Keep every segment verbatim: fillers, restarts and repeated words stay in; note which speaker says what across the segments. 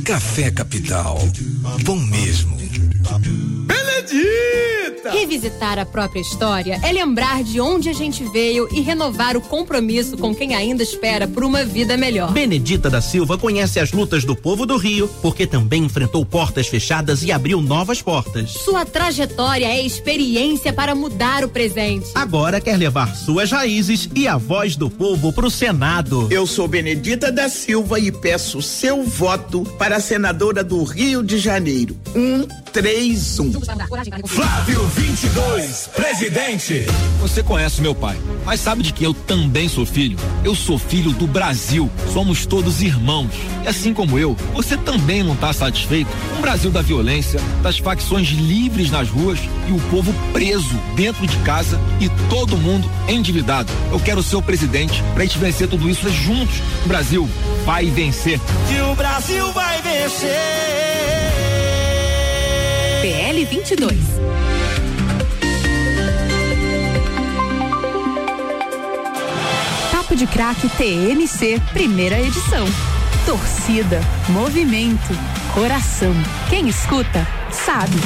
Speaker 1: Café Capital. Bom mesmo.
Speaker 2: Benedita!
Speaker 3: Revisitar a própria história é lembrar de onde a gente veio e renovar o compromisso com quem ainda espera por uma vida melhor.
Speaker 4: Benedita da Silva conhece as lutas do povo do Rio, porque também enfrentou portas fechadas e abriu novas portas.
Speaker 3: Sua trajetória é experiência para mudar o presente.
Speaker 4: Agora quer levar suas raízes e a voz do povo pro Senado.
Speaker 5: Eu sou Benedita da Silva e peço seu voto para a senadora do Rio de Janeiro. Um, três, um.
Speaker 1: Flávio vinte e dois, presidente.
Speaker 6: Você conhece meu pai, mas sabe de que eu também sou filho? Eu sou filho do Brasil. Somos todos irmãos. E assim como eu, você também não está satisfeito com o Brasil da violência, das facções livres nas ruas e o povo preso dentro de casa e todo mundo endividado. Eu quero ser o presidente pra gente vencer tudo isso juntos. O Brasil vai vencer.
Speaker 5: Que o Brasil vai vencer.
Speaker 3: P L vinte e dois. Papo de Craque T M C, primeira edição. Torcida, movimento, coração. Quem escuta, sabe.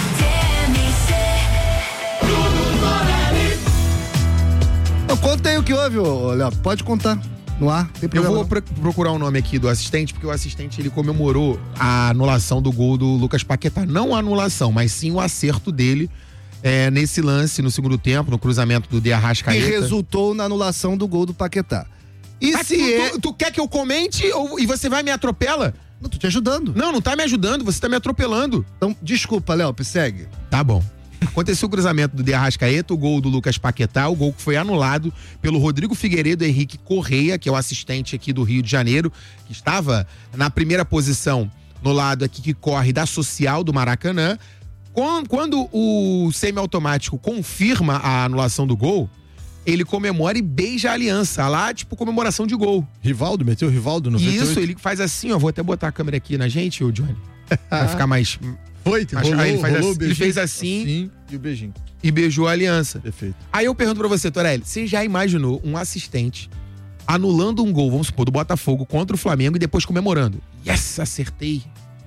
Speaker 7: Conta aí o que houve, Léo. Pode contar. No ar, tem
Speaker 8: Eu vou
Speaker 7: não.
Speaker 8: pro- procurar o nome aqui do assistente, porque o assistente ele comemorou a anulação do gol do Lucas Paquetá. Não a anulação, mas sim o acerto dele é, nesse lance no segundo tempo, no cruzamento do De
Speaker 7: E
Speaker 8: Arrascaeta.
Speaker 7: resultou na anulação do gol do Paquetá. E
Speaker 8: Ah,
Speaker 7: se
Speaker 8: tu,
Speaker 7: é...
Speaker 8: tu, tu quer que eu comente ou, e você vai me atropela?
Speaker 7: Não, tô te ajudando.
Speaker 8: Não, não tá me ajudando, você tá me atropelando.
Speaker 7: Então, desculpa, Léo, segue.
Speaker 8: Tá bom. Aconteceu o cruzamento do De Arrascaeta, o gol do Lucas Paquetá, o gol que foi anulado pelo Rodrigo Figueiredo Henrique Correia, que é o assistente aqui do Rio de Janeiro, que estava na primeira posição no lado aqui que corre da Social do Maracanã. Quando o semiautomático confirma a anulação do gol, ele comemora e beija a aliança, lá tipo comemoração de gol.
Speaker 9: Rivaldo, meteu o Rivaldo no
Speaker 8: Isso, ele faz assim, ó, vou até botar a câmera aqui na gente, ô Johnny, vai ficar mais...
Speaker 9: Foi,
Speaker 8: Mas,
Speaker 9: rolou,
Speaker 8: aí ele, faz
Speaker 9: rolou
Speaker 8: assim,
Speaker 9: o
Speaker 8: ele
Speaker 9: beijinho,
Speaker 8: fez assim,
Speaker 9: assim e o beijinho.
Speaker 8: E beijou a aliança.
Speaker 9: Perfeito.
Speaker 8: Aí eu pergunto pra você, Torelli, você já imaginou um assistente anulando um gol, vamos supor, do Botafogo contra o Flamengo e depois comemorando? Yes, acertei.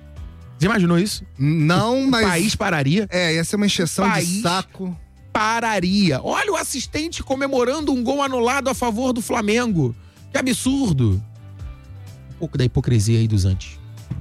Speaker 8: Já imaginou isso?
Speaker 7: Não,
Speaker 8: o
Speaker 7: mas...
Speaker 8: O país pararia?
Speaker 7: É, ia ser uma encheção
Speaker 8: país
Speaker 7: de saco.
Speaker 8: Pararia. Olha o assistente comemorando um gol anulado a favor do Flamengo. Que absurdo. Um pouco da hipocrisia aí dos antes.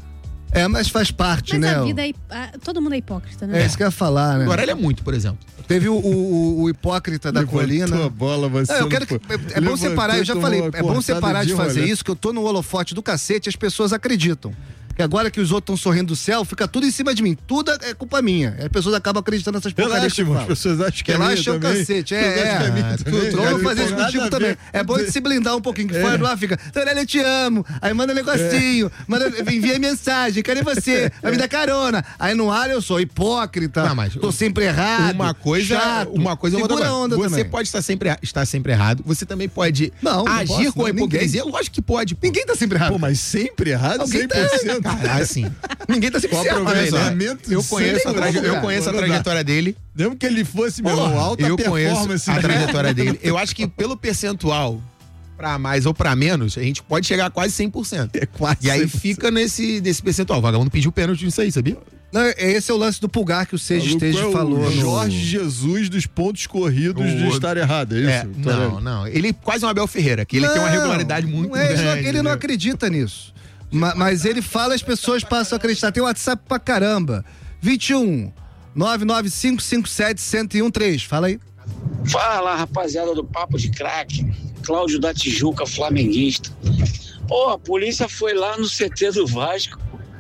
Speaker 7: É, mas faz parte,
Speaker 10: Mas
Speaker 7: né?
Speaker 10: a vida é, a- todo mundo é hipócrita, né?
Speaker 7: É isso que eu ia falar, né?
Speaker 8: Agora ele é muito, por exemplo.
Speaker 7: Teve o, o, o hipócrita da
Speaker 9: Levantou
Speaker 7: colina.
Speaker 9: a bola, você
Speaker 7: É, eu
Speaker 9: não
Speaker 7: quero que,
Speaker 9: foi.
Speaker 7: é, é bom
Speaker 9: Levantou,
Speaker 7: separar, eu já
Speaker 9: tomou
Speaker 7: falei,
Speaker 9: uma
Speaker 7: é bom você
Speaker 9: cortada
Speaker 7: parar de
Speaker 9: de
Speaker 7: fazer
Speaker 9: rolê.
Speaker 7: isso, que eu tô no holofote do cacete e as pessoas acreditam. Que agora que os outros estão sorrindo do céu, fica tudo em cima de mim. Tudo é culpa minha. As pessoas acabam acreditando nessas porcarias que eu
Speaker 9: Relaxa,
Speaker 7: falo.
Speaker 9: as pessoas acham que é minha
Speaker 7: Relaxa é o
Speaker 9: também.
Speaker 7: cacete. É,
Speaker 9: Pessoas acham que é minha
Speaker 7: é.
Speaker 9: também.
Speaker 7: Tudo.
Speaker 9: Cara,
Speaker 7: Vamos fazer
Speaker 9: não
Speaker 7: isso
Speaker 9: tem
Speaker 7: contigo
Speaker 9: nada a
Speaker 7: também.
Speaker 9: ver.
Speaker 7: É bom de se blindar um pouquinho. Que
Speaker 9: É.
Speaker 7: fora do ar fica, Torelli, eu te amo. Aí manda um negocinho. Manda, envia mensagem. Cadê você? Vai me dar carona. Aí no ar eu sou hipócrita.
Speaker 8: Não, mas
Speaker 7: tô sempre errado.
Speaker 8: Uma coisa,
Speaker 7: chato.
Speaker 8: uma coisa é outra
Speaker 7: Segura a
Speaker 8: coisa.
Speaker 7: onda
Speaker 8: Você
Speaker 7: também.
Speaker 8: pode estar sempre, estar sempre errado. Você também pode
Speaker 7: Não, não
Speaker 8: agir
Speaker 7: posso,
Speaker 8: com a
Speaker 7: não,
Speaker 8: hipocrisia.
Speaker 7: ninguém.
Speaker 8: Lógico que pode. pô.
Speaker 7: Ninguém tá sempre errado.
Speaker 9: Pô, mas sempre errado,
Speaker 7: Alguém
Speaker 9: cem
Speaker 7: tá-
Speaker 9: por cento.
Speaker 8: Cara, assim.
Speaker 7: Ninguém tá sempre
Speaker 9: Qual
Speaker 7: certo.
Speaker 9: o problema?
Speaker 8: Olha só,
Speaker 9: Treinamento
Speaker 8: eu conheço, a,
Speaker 9: sem
Speaker 8: traje- eu
Speaker 9: lugar.
Speaker 8: conheço a
Speaker 9: Agora
Speaker 8: trajetória dele.
Speaker 9: Mesmo que ele fosse, meu irmão, alta
Speaker 8: Eu conheço
Speaker 9: performance.
Speaker 8: a
Speaker 9: né?
Speaker 8: trajetória dele. Eu acho que pelo percentual, pra mais ou pra menos, a gente pode chegar a quase cem por cento.
Speaker 9: É quase
Speaker 8: E aí
Speaker 9: cem por cento.
Speaker 8: fica nesse, nesse percentual. O vagabundo pediu pênalti nisso aí, sabia?
Speaker 7: Não, esse é o lance do pulgar que o Seja
Speaker 9: Maluco
Speaker 7: Esteja
Speaker 9: é o
Speaker 7: falou. no-
Speaker 9: Jorge Jesus dos pontos corridos de
Speaker 8: O-
Speaker 9: estar errado, é isso?
Speaker 8: É,
Speaker 9: Torelli?
Speaker 8: não, não. Ele é quase um Abel Ferreira, que ele tem uma
Speaker 7: Não,
Speaker 8: regularidade muito
Speaker 7: não é, ele não-
Speaker 8: grande.
Speaker 7: Ele não
Speaker 8: né?
Speaker 7: acredita nisso. Ma- Mas ele fala, as pessoas passam a acreditar. Tem WhatsApp pra caramba. vinte e um, nove nove cinco cinco sete, um zero um três. Fala aí.
Speaker 11: Fala, rapaziada do Papo de Craque. Cláudio da Tijuca, flamenguista. Pô, a polícia foi lá no C T do Vasco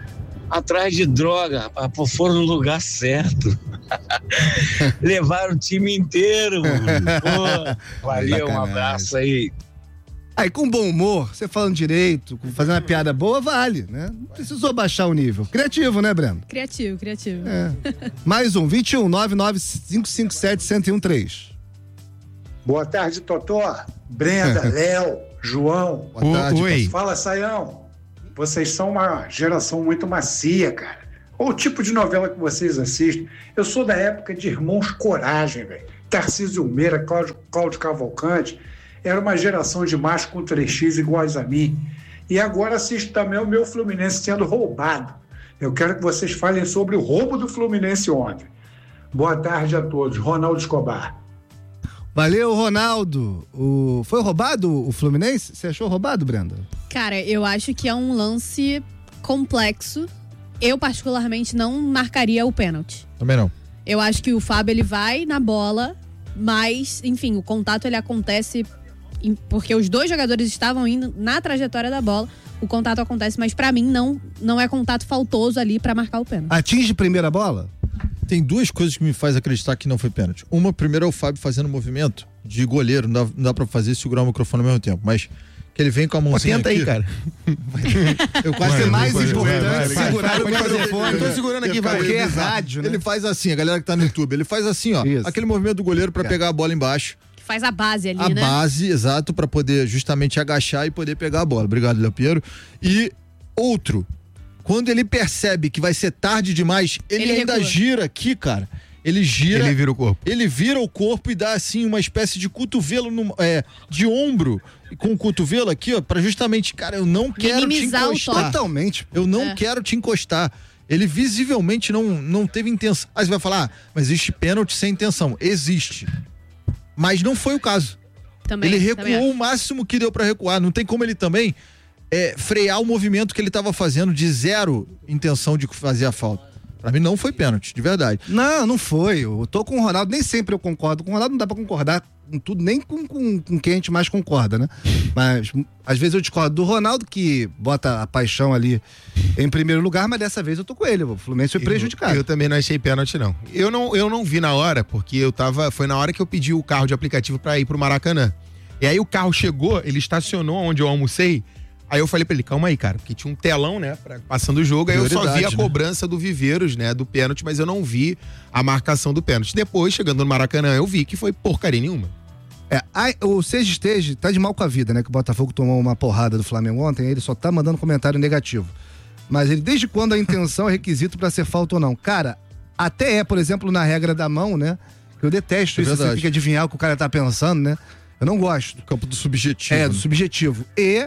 Speaker 11: atrás de droga. rapaz. Pô, foram no lugar certo. Levaram o time inteiro. mano. Pô, valeu, um
Speaker 7: Sacanagem.
Speaker 11: abraço aí.
Speaker 7: Aí, com bom humor, você falando direito, com- fazendo uma piada boa, vale, né? Não precisou baixar o nível. Criativo, né, Breno?
Speaker 10: Criativo, criativo.
Speaker 7: É. Mais um, vinte e um, nove nove cinco cinco sete, um zero um três.
Speaker 12: Boa tarde, Totó, Brenda, Léo, João.
Speaker 7: Boa tarde.
Speaker 8: Oi.
Speaker 12: Fala, Saião. Vocês são uma geração muito macia, cara. Ou o tipo de novela que vocês assistem. Eu sou da época de Irmãos Coragem, velho. Tarcísio Meira, Cláudio, Cláudio Cavalcante. Era uma geração de macho com três x iguais a mim. E agora assisto também o meu Fluminense sendo roubado. Eu quero que vocês falem sobre o roubo do Fluminense ontem. Boa tarde a todos. Ronaldo Escobar.
Speaker 7: Valeu, Ronaldo. O... Foi roubado o Fluminense? Você achou roubado, Brenda?
Speaker 10: Cara, eu acho que é um lance complexo. Eu, particularmente, não marcaria o pênalti.
Speaker 9: Também não.
Speaker 10: Eu acho que o Fábio, ele vai na bola, mas, enfim, o contato, ele acontece em... porque os dois jogadores estavam indo na trajetória da bola. O contato acontece, mas pra mim não, não é contato faltoso ali pra marcar o pênalti.
Speaker 7: Atinge primeira bola?
Speaker 9: Tem duas coisas que me faz acreditar que não foi pênalti. Uma, primeiro, é o Fábio fazendo movimento de goleiro. Não dá, não dá pra fazer e segurar o microfone ao mesmo tempo. Mas que ele vem com a mãozinha
Speaker 8: Pô, tenta
Speaker 9: aqui.
Speaker 8: aí, cara.
Speaker 9: Eu quase
Speaker 7: Vai,
Speaker 9: ser mais
Speaker 7: vai,
Speaker 9: importante
Speaker 7: vai, vai, vai,
Speaker 9: segurar
Speaker 7: vai,
Speaker 9: o
Speaker 7: vai,
Speaker 9: microfone.
Speaker 8: Eu tô segurando aqui, vai.
Speaker 7: Porque é rádio, né?
Speaker 9: Ele faz assim, a galera que tá no YouTube, ele faz assim, ó.
Speaker 7: Isso.
Speaker 9: Aquele movimento do goleiro pra
Speaker 7: É.
Speaker 9: pegar a bola embaixo.
Speaker 10: Que faz a base ali,
Speaker 9: A
Speaker 10: né?
Speaker 9: base, exato, pra poder justamente agachar e poder pegar a bola. Obrigado, Léo Piero. E outro, quando ele percebe que vai ser tarde demais, ele,
Speaker 10: Ele
Speaker 9: ainda
Speaker 10: recua.
Speaker 9: gira aqui, cara. Ele gira.
Speaker 8: Ele vira o corpo.
Speaker 9: Ele vira o corpo e dá assim uma espécie de cotovelo no, é, de ombro com o cotovelo aqui, ó, pra justamente, cara, eu não quero
Speaker 10: Minimizar
Speaker 9: te
Speaker 10: o
Speaker 9: encostar.
Speaker 10: toque.
Speaker 7: Totalmente.
Speaker 9: Eu não
Speaker 10: É.
Speaker 9: quero te encostar. Ele visivelmente não, não teve intenção. Aí você vai falar, ah, mas existe pênalti sem intenção. Existe. Mas não foi o caso.
Speaker 10: Também,
Speaker 9: ele
Speaker 10: também
Speaker 9: recuou
Speaker 10: acho.
Speaker 9: o máximo que deu pra recuar. Não tem como ele também é, frear o movimento que ele tava fazendo de zero intenção de fazer a falta. Pra mim não foi pênalti, de verdade.
Speaker 7: Não, não foi. Eu tô com o Ronaldo, nem sempre eu concordo. Com o Ronaldo não dá pra concordar com tudo, nem com, com, com quem a gente mais concorda, né? Mas às vezes eu discordo do Ronaldo, que bota a paixão ali em primeiro lugar, mas dessa vez eu tô com ele. O Fluminense foi prejudicado.
Speaker 8: Eu, eu também não achei pênalti, não. Eu não, eu não vi na hora, porque eu tava. Foi na hora que eu pedi o carro de aplicativo pra ir pro Maracanã. E aí o carro chegou, ele estacionou onde eu almocei. Aí eu falei pra ele, calma aí, cara, porque tinha um telão, né, pra, passando o jogo, aí eu só vi a
Speaker 9: Prioridade, né?
Speaker 8: cobrança do Viveiros, né, do pênalti, mas eu não vi a marcação do pênalti. Depois, chegando no Maracanã, eu vi que foi porcaria nenhuma.
Speaker 7: É, ai, o Seja Esteja tá de mal com a vida, né? Que o Botafogo tomou uma porrada do Flamengo ontem, ele só tá mandando comentário negativo. Mas ele, desde quando a intenção é requisito pra ser falta ou não? Cara, até é, por exemplo, na regra da mão, né? Que eu detesto
Speaker 9: É
Speaker 7: isso, você
Speaker 9: verdade.
Speaker 7: tem que adivinhar o que o cara tá pensando, né? Eu não gosto.
Speaker 9: O campo do subjetivo.
Speaker 7: É, do
Speaker 9: né?
Speaker 7: subjetivo. E,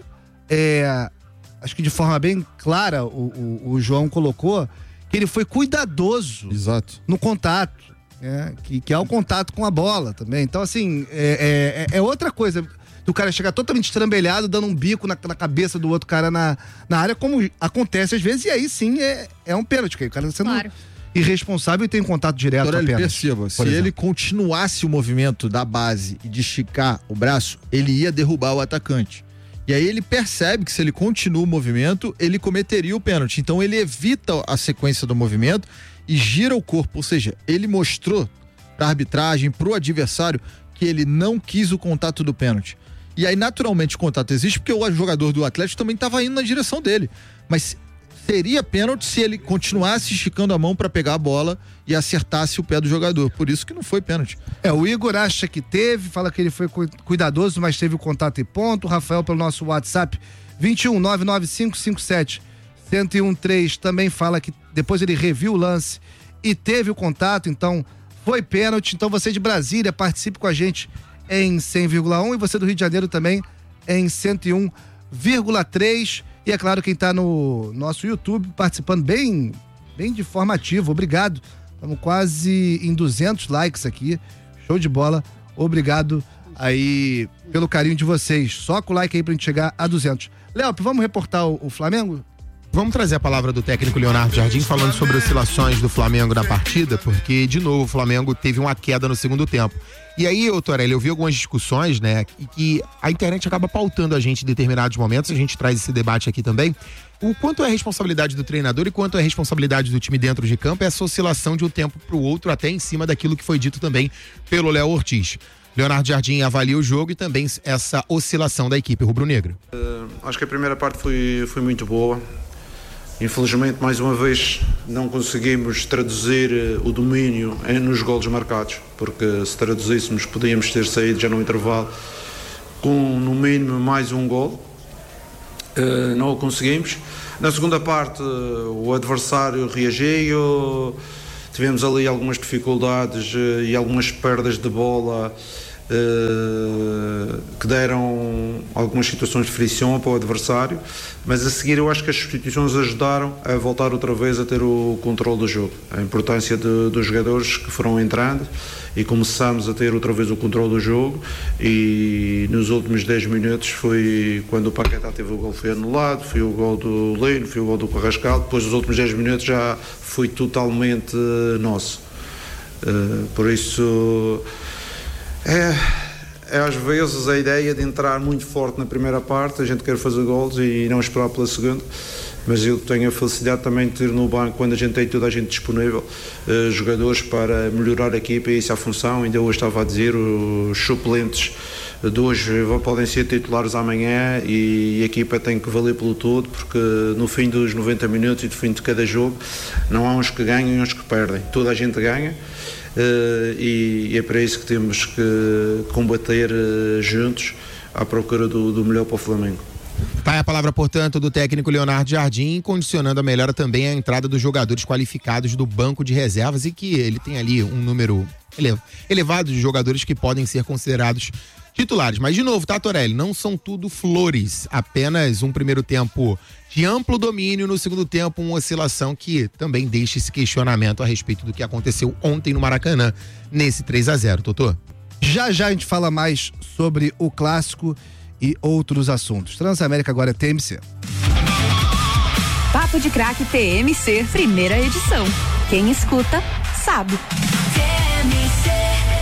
Speaker 7: é, acho que de forma bem clara, o, o, o João colocou que ele foi cuidadoso
Speaker 9: Exato.
Speaker 7: no contato, né? que, que é o contato com a bola também. Então, assim, é, é, é outra coisa do cara chegar totalmente estrambelhado, dando um bico na, na cabeça do outro cara na, na área, como acontece às vezes, e aí sim é, é um pênalti, que o cara tá sendo
Speaker 10: Claro.
Speaker 7: irresponsável e tem um contato direto
Speaker 9: Agora, ele
Speaker 7: apenas.
Speaker 9: perceba, se
Speaker 7: por exemplo.
Speaker 9: ele continuasse o movimento da base e de esticar o braço, ele ia derrubar o atacante. E aí ele percebe que se ele continua o movimento, ele cometeria o pênalti. Então ele evita a sequência do movimento e gira o corpo. Ou seja, ele mostrou pra arbitragem, pro adversário, que ele não quis o contato do pênalti. E aí, naturalmente, o contato existe porque o jogador do Atlético também estava indo na direção dele. Mas seria pênalti se ele continuasse esticando a mão para pegar a bola e acertasse o pé do jogador. Por isso que não foi pênalti.
Speaker 7: É, o Igor acha que teve, fala que ele foi cu- cuidadoso, mas teve o contato e ponto. O Rafael, pelo nosso WhatsApp, vinte e um, nove nove cinco cinco sete, um zero um três, também fala que depois ele reviu o lance e teve o contato, então foi pênalti. Então você de Brasília, participe com a gente em cem vírgula um e você do Rio de Janeiro também em cento e um vírgula três. E é claro, quem tá no nosso YouTube participando bem, bem de forma ativa. Obrigado. Estamos quase em duzentos likes aqui. Show de bola. Obrigado aí pelo carinho de vocês. Só com o like aí pra gente chegar a duzentos. Léo, vamos reportar o, o Flamengo?
Speaker 8: Vamos trazer a palavra do técnico Leonardo Jardim falando sobre oscilações do Flamengo na partida, porque, de novo, o Flamengo teve uma queda no segundo tempo. E aí, ô Torelli, eu vi algumas discussões, né, e que a internet acaba pautando a gente em determinados momentos, a gente traz esse debate aqui também. O quanto é responsabilidade do treinador e quanto é responsabilidade do time dentro de campo é essa oscilação de um tempo pro outro, até em cima daquilo que foi dito também pelo Léo Ortiz. Leonardo Jardim avalia o jogo e também essa oscilação da equipe rubro-negra.
Speaker 2: Uh, acho que a primeira parte foi, foi muito boa. Infelizmente, mais uma vez, não conseguimos traduzir uh, o domínio em, nos golos marcados, porque se traduzíssemos podíamos ter saído já no intervalo com no mínimo mais um gol. Uh, não o conseguimos. Na segunda parte, uh, o adversário reagiu, tivemos ali algumas dificuldades uh, e algumas perdas de bola uh, que deram algumas situações de frição para o adversário, mas a seguir eu acho que as substituições ajudaram a voltar outra vez a ter o controle do jogo. A importância de, dos jogadores que foram entrando e começamos a ter outra vez o controle do jogo, e nos últimos dez minutos foi quando o Paquetá teve o gol, foi anulado, foi o gol do Lino, foi o gol do Carrascal. Depois dos últimos dez minutos já foi totalmente nosso. Uh, por isso é, é às vezes a ideia de entrar muito forte na primeira parte, a gente quer fazer gols e não esperar pela segunda, mas eu tenho a felicidade também de ter no banco, quando a gente tem toda a gente disponível, uh, jogadores para melhorar a equipa, e isso é a função. Ainda hoje estava a dizer, os suplentes de hoje podem ser titulares amanhã, e a equipa tem que valer pelo todo, porque no fim dos noventa minutos e no fim de cada jogo não há uns que ganham e uns que perdem, toda a gente ganha. Uh, e, e é para isso que temos que combater uh, juntos à procura do, do melhor para o Flamengo.
Speaker 8: Vai a palavra, portanto, do técnico Leonardo Jardim, condicionando a melhora também a entrada dos jogadores qualificados do banco de reservas, e que ele tem ali um número elevado de jogadores que podem ser considerados titulares. Mas, de novo, tá, Torelli? Não são tudo flores. Apenas um primeiro tempo de amplo domínio, no segundo tempo uma oscilação que também deixa esse questionamento a respeito do que aconteceu ontem no Maracanã, nesse três a zero, Totô.
Speaker 7: Já já a gente fala mais sobre o clássico e outros assuntos. Transamérica agora é T M C.
Speaker 3: Papo de Craque T M C, primeira edição. Quem escuta, sabe. T M C.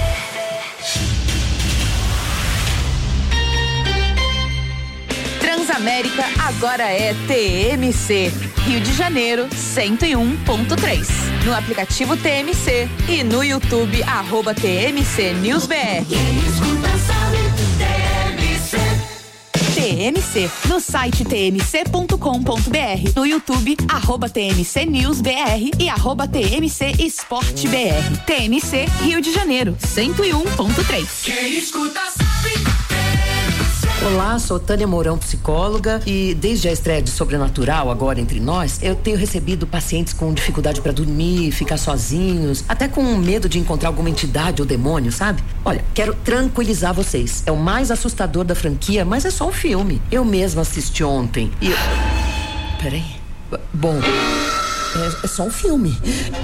Speaker 3: Transamérica agora é T M C. Rio de Janeiro, cento e um ponto três. No aplicativo T M C e no YouTube, arroba T M C News B R. Quem escuta sabe, T M C. T M C, no site t m c ponto com ponto b r, no YouTube, arroba T M C News B R e arroba T M C Esporte B R. T M C Rio de Janeiro, cento e um ponto três.
Speaker 1: Quem escuta sabe.
Speaker 13: Olá, sou Tânia Mourão, psicóloga, e desde a estreia de Sobrenatural, agora entre nós, eu tenho recebido pacientes com dificuldade para dormir, ficar sozinhos, até com medo de encontrar alguma entidade ou demônio, sabe? Olha, quero tranquilizar vocês. É o mais assustador da franquia, mas é só um filme. Eu mesma assisti ontem e... Eu... Peraí. Bom, é, é só um filme.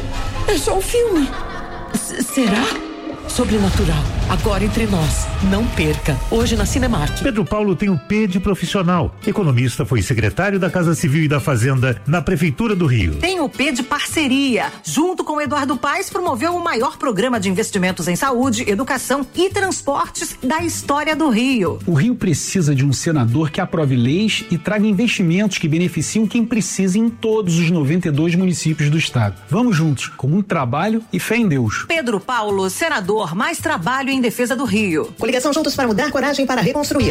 Speaker 13: É só um filme. S- será? Sobrenatural, agora entre nós. Não perca, hoje na Cinemark.
Speaker 14: Pedro Paulo tem o P de profissional. Economista, foi secretário da Casa Civil e da Fazenda na Prefeitura do Rio.
Speaker 15: Tem o P de parceria. Junto com Eduardo Paes, promoveu o maior programa de investimentos em saúde, educação e transportes da história do Rio.
Speaker 16: O Rio precisa de um senador que aprove leis e traga investimentos que beneficiam quem precisa em todos os noventa e dois municípios do estado. Vamos juntos, com muito trabalho e fé em Deus.
Speaker 15: Pedro Paulo, senador, mais trabalho em defesa do Rio.
Speaker 17: Coligação Juntos para Mudar, coragem para reconstruir.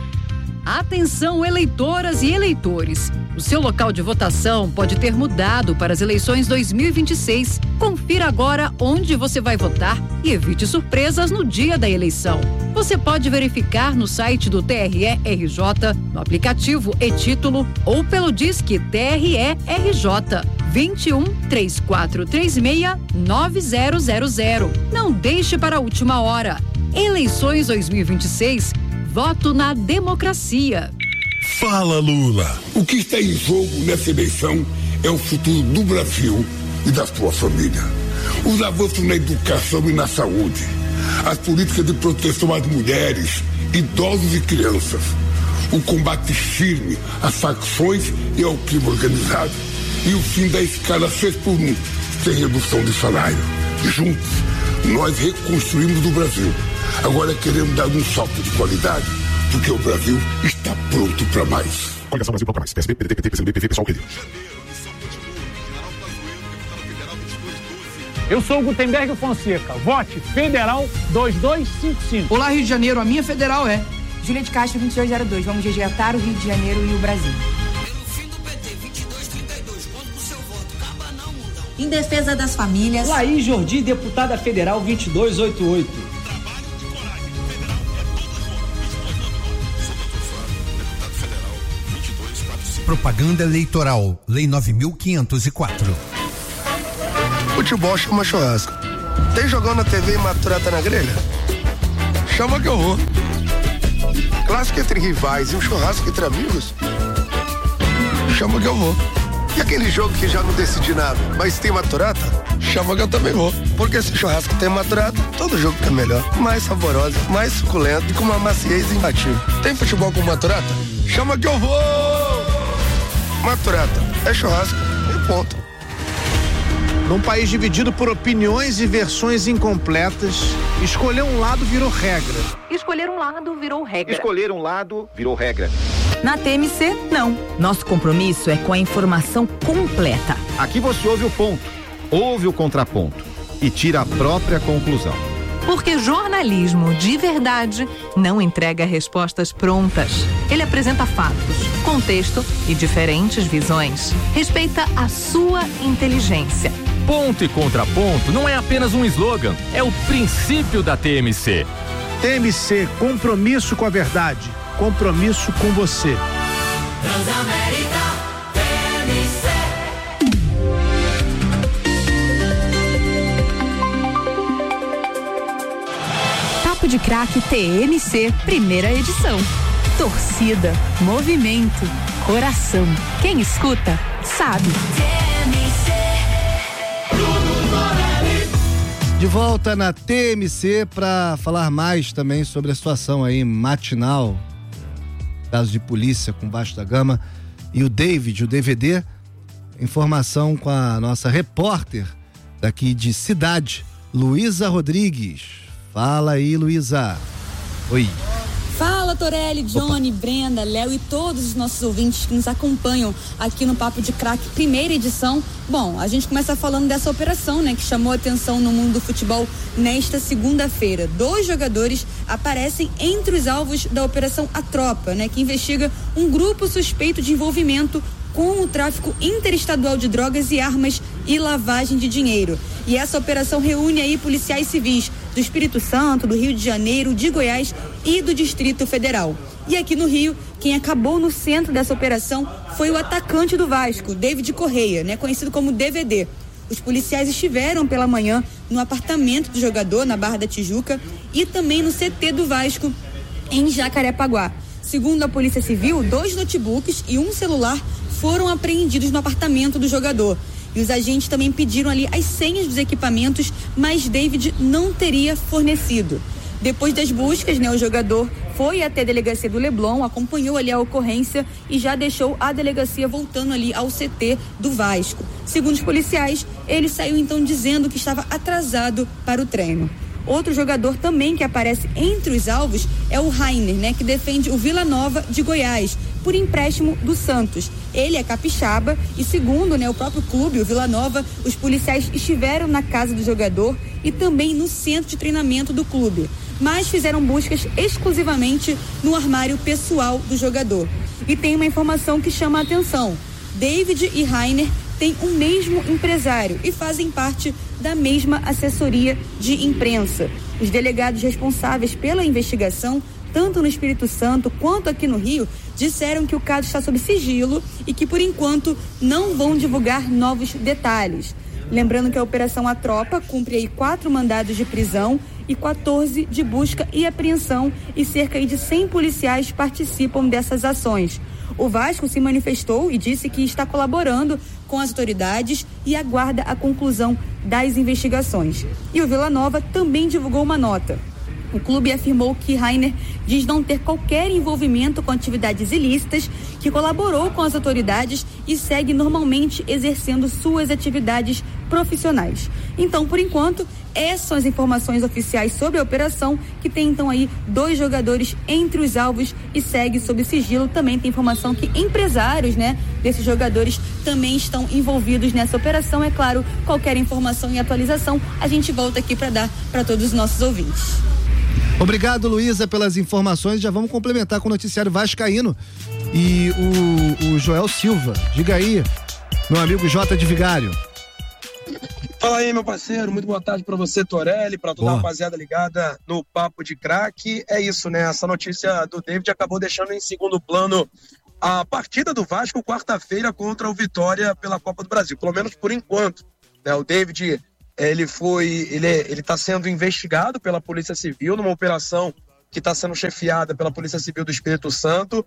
Speaker 18: Atenção, eleitoras e eleitores. O seu local de votação pode ter mudado para as eleições dois mil e vinte e seis. Confira agora onde você vai votar e evite surpresas no dia da eleição. Você pode verificar no site do T R E R J, no aplicativo e-Título ou pelo Disque T R E R J vinte e um, três quatro três seis, nove zero zero zero. Não deixe para a última hora. Eleições dois mil e vinte e seis. Voto na democracia.
Speaker 19: Fala, Lula. O que está em jogo nessa eleição é o futuro do Brasil e da sua família. Os avanços na educação e na saúde, as políticas de proteção às mulheres, idosos e crianças, o combate firme às facções e ao crime organizado e o fim da escala seis por um, sem redução de salário. Juntos, nós reconstruímos o Brasil. Agora queremos dar um salto de qualidade, porque o Brasil está pronto para mais.
Speaker 20: Coligação Brasil para mais. P S B, P D T, P T, P C B, P V, Pessoal, Rede.
Speaker 21: Eu sou o Gutenberg Fonseca. Vote Federal dois dois cinco cinco.
Speaker 22: Olá, Rio de Janeiro. A minha federal é
Speaker 23: Júlia de Castro vinte e dois zero dois. Vamos resgatar o Rio de Janeiro e o Brasil.
Speaker 24: Em defesa das famílias.
Speaker 25: Laís Jordi, deputada federal vinte e dois oitenta e oito.
Speaker 26: Propaganda eleitoral, Lei nove mil quinhentos e quatro.
Speaker 27: Futebol chama churrasco. Tem jogão na T V e maturata na grelha?
Speaker 4: chama que eu vou. Clássico entre rivais e um churrasco entre amigos, chama que eu vou. E aquele jogo que já não decidi nada, mas tem maturata, chama que eu também vou. Porque se churrasco tem maturata, todo jogo fica melhor, mais saboroso, mais suculento e com uma maciez imbatível. Tem futebol com maturata? Chama que eu vou! Maturata, é churrasco e ponto.
Speaker 5: Num país dividido por opiniões e versões incompletas, escolher um lado virou regra.
Speaker 3: Escolher um lado virou regra.
Speaker 6: Escolher um lado virou regra.
Speaker 3: Na T M C, não. Nosso compromisso é com a informação completa.
Speaker 6: Aqui você ouve o ponto, ouve o contraponto e tira a própria conclusão.
Speaker 3: Porque jornalismo de verdade não entrega respostas prontas. Ele apresenta fatos, contexto e diferentes visões. Respeita a sua inteligência.
Speaker 10: Ponto e contraponto não é apenas um slogan, é o princípio da T M C.
Speaker 5: T M C, compromisso com a verdade, compromisso com você.
Speaker 1: Transamérica, T M C.
Speaker 3: Papo de Craque T M C, primeira edição. Torcida, movimento, coração. Quem escuta, sabe.
Speaker 7: De volta na T M C para falar mais também sobre a situação aí matinal, caso de polícia com Baixo da Gama e o David, o D V D. Informação com a nossa repórter daqui de Cidade, Luísa Rodrigues. Fala aí, Luísa. Oi.
Speaker 11: Fala, Torelli, Johnny, Opa. Brenda, Léo e todos os nossos ouvintes que nos acompanham aqui no Papo de Craque, primeira edição. Bom, a gente começa falando dessa operação, né, que chamou a atenção no mundo do futebol nesta segunda-feira. Dois jogadores aparecem entre os alvos da Operação A Tropa, né, que investiga um grupo suspeito de envolvimento com o tráfico interestadual de drogas e armas e lavagem de dinheiro. E essa operação reúne aí policiais civis do Espírito Santo, do Rio de Janeiro, de Goiás e do Distrito Federal. E aqui no Rio, quem acabou no centro dessa operação foi o atacante do Vasco, David Correia, né, conhecido como D V D. Os policiais estiveram pela manhã no apartamento do jogador, na Barra da Tijuca, e também no C T do Vasco, em Jacarepaguá. Segundo a Polícia Civil, dois notebooks e um celular foram apreendidos no apartamento do jogador. E os agentes também pediram ali as senhas dos equipamentos, mas David não teria fornecido. Depois das buscas, né, o jogador foi até a delegacia do Leblon, acompanhou ali a ocorrência e já deixou a delegacia voltando ali ao C T do Vasco. Segundo os policiais, ele saiu então dizendo que estava atrasado para o treino. Outro jogador também que aparece entre os alvos é o Rainer, né, que defende o Vila Nova de Goiás, por empréstimo do Santos. Ele é capixaba e, segundo, né, o próprio clube, o Vila Nova, os policiais estiveram na casa do jogador e também no centro de treinamento do clube, mas fizeram buscas exclusivamente no armário pessoal do jogador. E tem uma informação que chama a atenção: David e Rainer têm o mesmo empresário e fazem parte da mesma assessoria de imprensa. Os delegados responsáveis pela investigação, tanto no Espírito Santo quanto aqui no Rio, disseram que o caso está sob sigilo e que, por enquanto, não vão divulgar novos detalhes. Lembrando que a Operação A Tropa cumpre aí quatro mandados de prisão e quatorze de busca e apreensão, e cerca de cem policiais participam dessas ações. O Vasco se manifestou e disse que está colaborando com as autoridades e aguarda a conclusão das investigações. E o Vila Nova também divulgou uma nota. O clube afirmou que Rainer diz não ter qualquer envolvimento com atividades ilícitas, que colaborou com as autoridades e segue normalmente exercendo suas atividades profissionais. Então, por enquanto, essas são as informações oficiais sobre a operação, que tem então aí dois jogadores entre os alvos e segue sob sigilo. Também tem informação que empresários, né, desses jogadores também estão envolvidos nessa operação. É claro, qualquer informação e atualização a gente volta aqui para dar para todos os nossos ouvintes.
Speaker 7: Obrigado, Luísa, pelas informações. Já vamos complementar com o noticiário vascaíno e o, o Joel Silva. Diga aí, meu amigo Jota de Vigário.
Speaker 12: Fala aí, meu parceiro, muito boa tarde pra você, Torelli, pra toda boa. A rapaziada ligada no Papo de Craque. É isso, né, essa notícia do David acabou deixando em segundo plano a partida do Vasco quarta-feira contra o Vitória pela Copa do Brasil, pelo menos por enquanto, né? O David, ele foi, ele, ele tá sendo investigado pela Polícia Civil numa operação que está sendo chefiada pela Polícia Civil do Espírito Santo.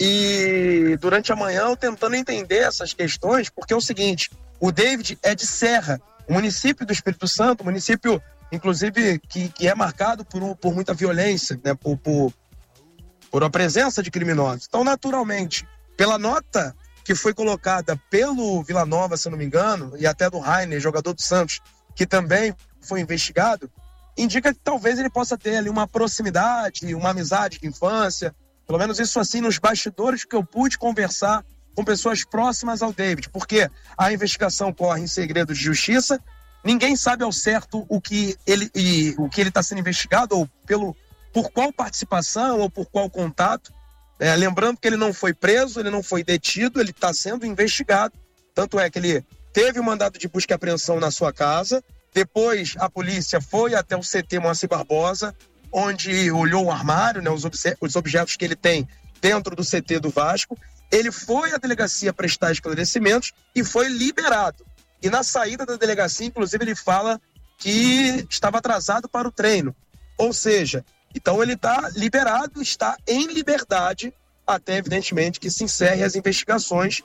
Speaker 12: E durante a manhã eu tentando entender essas questões, porque é o seguinte, o David é de Serra, o município do Espírito Santo, município, inclusive, que, que é marcado por, por muita violência, né, por, por, por a presença de criminosos. Então, naturalmente, pela nota que foi colocada pelo Vila Nova, se eu não me engano, e até do Rainer, jogador do Santos, que também foi investigado, indica que talvez ele possa ter ali uma proximidade, uma amizade de infância, pelo menos isso assim nos bastidores que eu pude conversar com pessoas próximas ao David, porque a investigação corre em segredo de justiça, ninguém sabe ao certo o que ele e, o que ele está sendo investigado, ou pelo, por qual participação, ou por qual contato. É, lembrando que ele não foi preso, ele não foi detido, ele está sendo investigado, tanto é que ele teve um mandado de busca e apreensão na sua casa, depois a polícia foi até o C T Moacir Barbosa, onde olhou o armário, né, os, obje- os objetos que ele tem dentro do C T do Vasco. Ele foi à delegacia prestar esclarecimentos e foi liberado. E na saída da delegacia, inclusive, ele fala que estava atrasado para o treino. Ou seja, então ele está liberado, está em liberdade, até evidentemente que se encerrem as investigações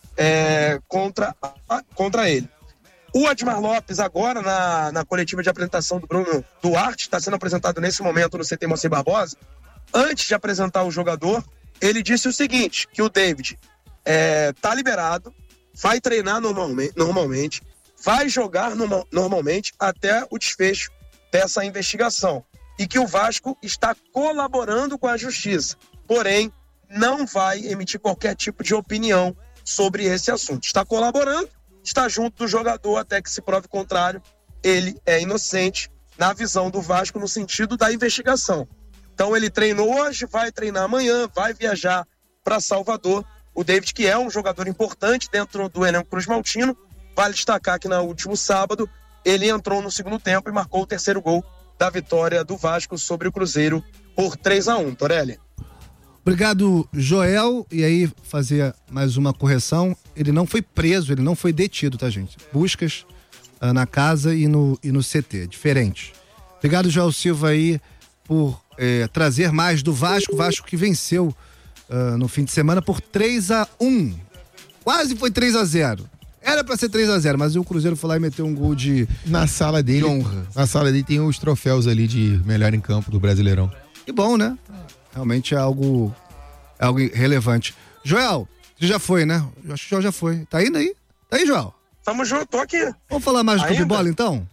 Speaker 12: é, contra, a, contra ele. O Admar Lopes, agora na, na coletiva de apresentação do Bruno Duarte, está sendo apresentado nesse momento no C T Moacir Barbosa. Antes de apresentar o jogador, ele disse o seguinte, que o David está é, liberado, vai treinar normalmente, normalmente vai jogar no, normalmente até o desfecho dessa investigação. E que o Vasco está colaborando com a justiça. Porém, não vai emitir qualquer tipo de opinião sobre esse assunto. Está colaborando, está junto do jogador até que se prove o contrário. Ele é inocente na visão do Vasco no sentido da investigação. Então ele treinou hoje, vai treinar amanhã, vai viajar para Salvador. O David, que é um jogador importante dentro do elenco Cruz Maltino, vale destacar que no último sábado ele entrou no segundo tempo e marcou o terceiro gol da vitória do Vasco sobre o Cruzeiro por três a um, Torelli.
Speaker 7: Obrigado, Joel. E aí, fazer mais uma correção. Ele não foi preso, ele não foi detido, tá, gente? Buscas uh, na casa e no, e no C T, diferente. Obrigado, Joel Silva, aí, por eh, trazer mais do Vasco. Vasco que venceu uh, no fim de semana por três a um. Quase foi três a zero. Era pra ser três a zero, mas o Cruzeiro foi lá e meteu um gol de
Speaker 2: Na sala dele,
Speaker 7: de honra.
Speaker 2: Na sala dele tem os troféus ali de melhor em campo do Brasileirão.
Speaker 7: Que bom, né? Realmente é algo, é algo relevante. Joel, você já foi, né? Eu acho que o Joel já foi. Tá indo aí? Tá aí, Joel?
Speaker 12: Tamo junto, tô aqui.
Speaker 7: Vamos falar mais do
Speaker 12: Ainda?
Speaker 7: Clube Bola, então?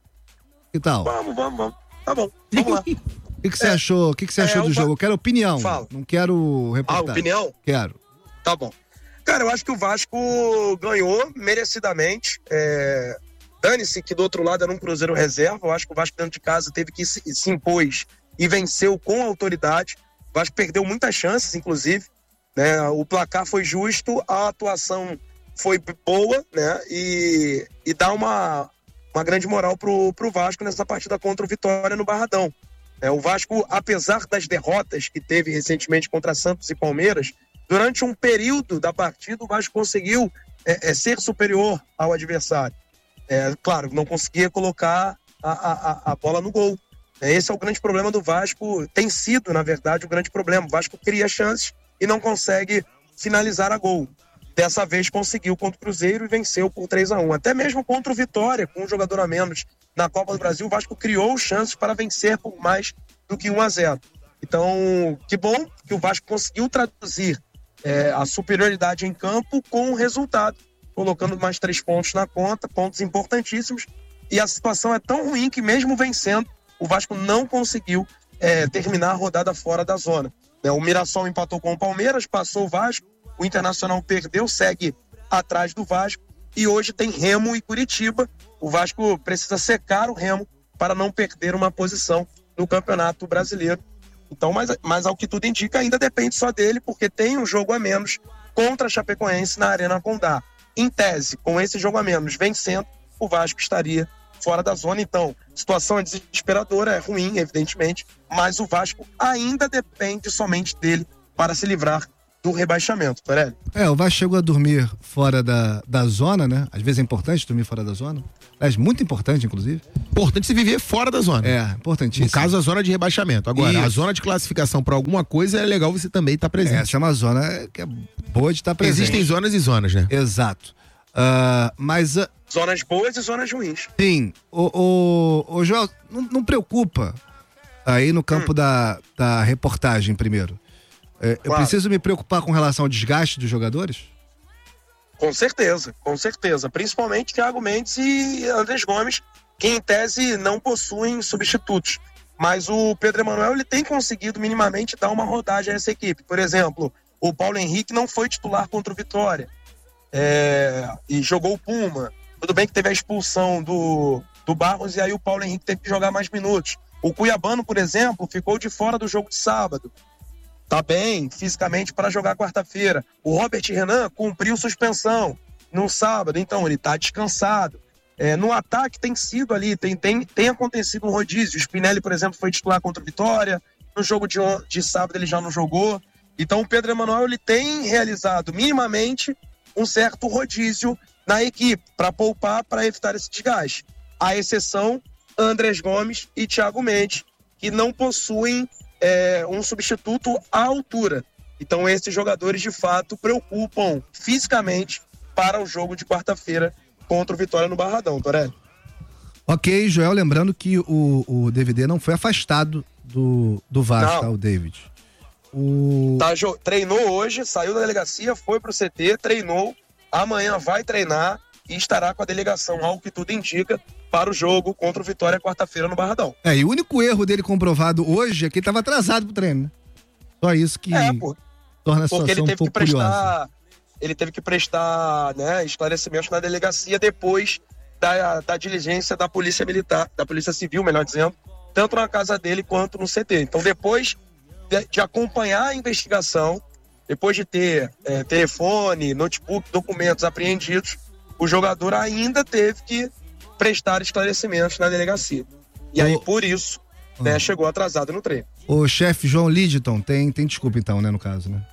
Speaker 7: Que tal?
Speaker 12: Vamos, vamos, vamos. Tá bom, vamos lá.
Speaker 7: O que, que você é, achou? O que, que você
Speaker 12: é,
Speaker 7: achou do
Speaker 12: o
Speaker 7: jogo?
Speaker 12: Va-
Speaker 7: Eu quero opinião.
Speaker 12: Fala.
Speaker 7: Não quero reportagem.
Speaker 12: Ah, opinião?
Speaker 7: Quero.
Speaker 12: Tá bom. Cara, eu acho que o Vasco ganhou merecidamente. É... Dane-se que do outro lado era um Cruzeiro reserva. Eu acho que o Vasco dentro de casa teve que se, se impôs e venceu com autoridade. O Vasco perdeu muitas chances, inclusive. Né? O placar foi justo, a atuação foi boa, né? E, e dá uma, uma grande moral pro, pro Vasco nessa partida contra o Vitória no Barradão. É, o Vasco, apesar das derrotas que teve recentemente contra Santos e Palmeiras, durante um período da partida, o Vasco conseguiu é, é, ser superior ao adversário. É, claro, não conseguia colocar a, a, a bola no gol. É, esse é o grande problema do Vasco, tem sido, na verdade, o grande problema. O Vasco cria chances e não consegue finalizar a gol. Dessa vez conseguiu contra o Cruzeiro e venceu por três a um. Até mesmo contra o Vitória, com um jogador a menos na Copa do Brasil, o Vasco criou chances para vencer por mais do que um a zero. Então, que bom que o Vasco conseguiu traduzir É, a superioridade em campo com o resultado, colocando mais três pontos na conta, pontos importantíssimos, e a situação é tão ruim que mesmo vencendo, o Vasco não conseguiu é, terminar a rodada fora da zona. É, o Mirassol empatou com o Palmeiras, passou o Vasco, o Internacional perdeu, segue atrás do Vasco, e hoje tem Remo e Curitiba. O Vasco precisa secar o Remo para não perder uma posição no Campeonato Brasileiro. Então, mas, mas ao que tudo indica, ainda depende só dele, porque tem um jogo a menos contra a Chapecoense na Arena Condá. Em tese, com esse jogo a menos vencendo, o Vasco estaria fora da zona. Então, a situação é desesperadora, é ruim, evidentemente, mas o Vasco ainda depende somente dele para se livrar do rebaixamento, Torelli.
Speaker 7: É, o Vasco chegou a dormir fora da, da zona, né? Às vezes é importante dormir fora da zona. É muito importante, inclusive.
Speaker 2: Importante se viver fora da zona.
Speaker 7: É, importantíssimo.
Speaker 2: No caso, a zona de rebaixamento. Agora,
Speaker 7: Isso.
Speaker 2: a zona de classificação para alguma coisa é legal você também estar presente.
Speaker 7: Essa é uma zona que é boa de estar presente.
Speaker 2: Existem zonas e zonas, né?
Speaker 7: Exato. Uh, mas... Uh,
Speaker 12: zonas boas e zonas ruins.
Speaker 7: Sim. O, o, o Joel, não, não preocupa aí no campo hum. da, da reportagem primeiro. É, claro. Eu preciso me preocupar com relação ao desgaste dos jogadores?
Speaker 12: Com certeza, com certeza. Principalmente Thiago Mendes e Andrés Gomes, que em tese não possuem substitutos. Mas o Pedro Emanuel, ele tem conseguido minimamente dar uma rodagem a essa equipe. Por exemplo, o Paulo Henrique não foi titular contra o Vitória. É, e jogou o Puma. Tudo bem que teve a expulsão do, do Barros e aí o Paulo Henrique teve que jogar mais minutos. O Cuiabano, por exemplo, ficou de fora do jogo de sábado. Tá bem fisicamente para jogar quarta-feira. O Robert Renan cumpriu suspensão no sábado, então ele tá descansado. É, no ataque tem sido ali, tem, tem, tem acontecido um rodízio. O Spinelli, por exemplo, foi titular contra o Vitória. No jogo de, de sábado ele já não jogou. Então o Pedro Emanuel, ele tem realizado minimamente um certo rodízio na equipe para poupar, para evitar esse desgaste. À exceção, Andrés Gomes e Thiago Mendes, que não possuem É, um substituto à altura. Então esses jogadores de fato preocupam fisicamente para o jogo de quarta-feira contra o Vitória no Barradão, Torelli.
Speaker 7: Ok, Joel, lembrando que o, o D V D não foi afastado do, do Vasco, tá, o David. O...
Speaker 12: Tá, treinou hoje, saiu da delegacia, foi pro C T, treinou, amanhã vai treinar e estará com a delegação, ao que tudo indica, para o jogo contra o Vitória quarta-feira no Barradão.
Speaker 7: É, e o único erro dele comprovado hoje é que ele estava atrasado pro treino, né? Só isso que
Speaker 12: é, por,
Speaker 7: torna a situação
Speaker 12: porque ele teve
Speaker 7: um pouco
Speaker 12: que prestar,
Speaker 7: curiosa.
Speaker 12: Ele teve que prestar, né, esclarecimentos na delegacia depois da, da diligência da Polícia Militar, da Polícia Civil, melhor dizendo, tanto na casa dele quanto no C T. Então depois de, de acompanhar a investigação, depois de ter é, telefone, notebook, documentos apreendidos, o jogador ainda teve que prestar esclarecimentos na delegacia. E aí, por isso, oh. né, chegou atrasado no treino.
Speaker 7: O chefe João Lidton tem, tem desculpa então, né, no caso, né?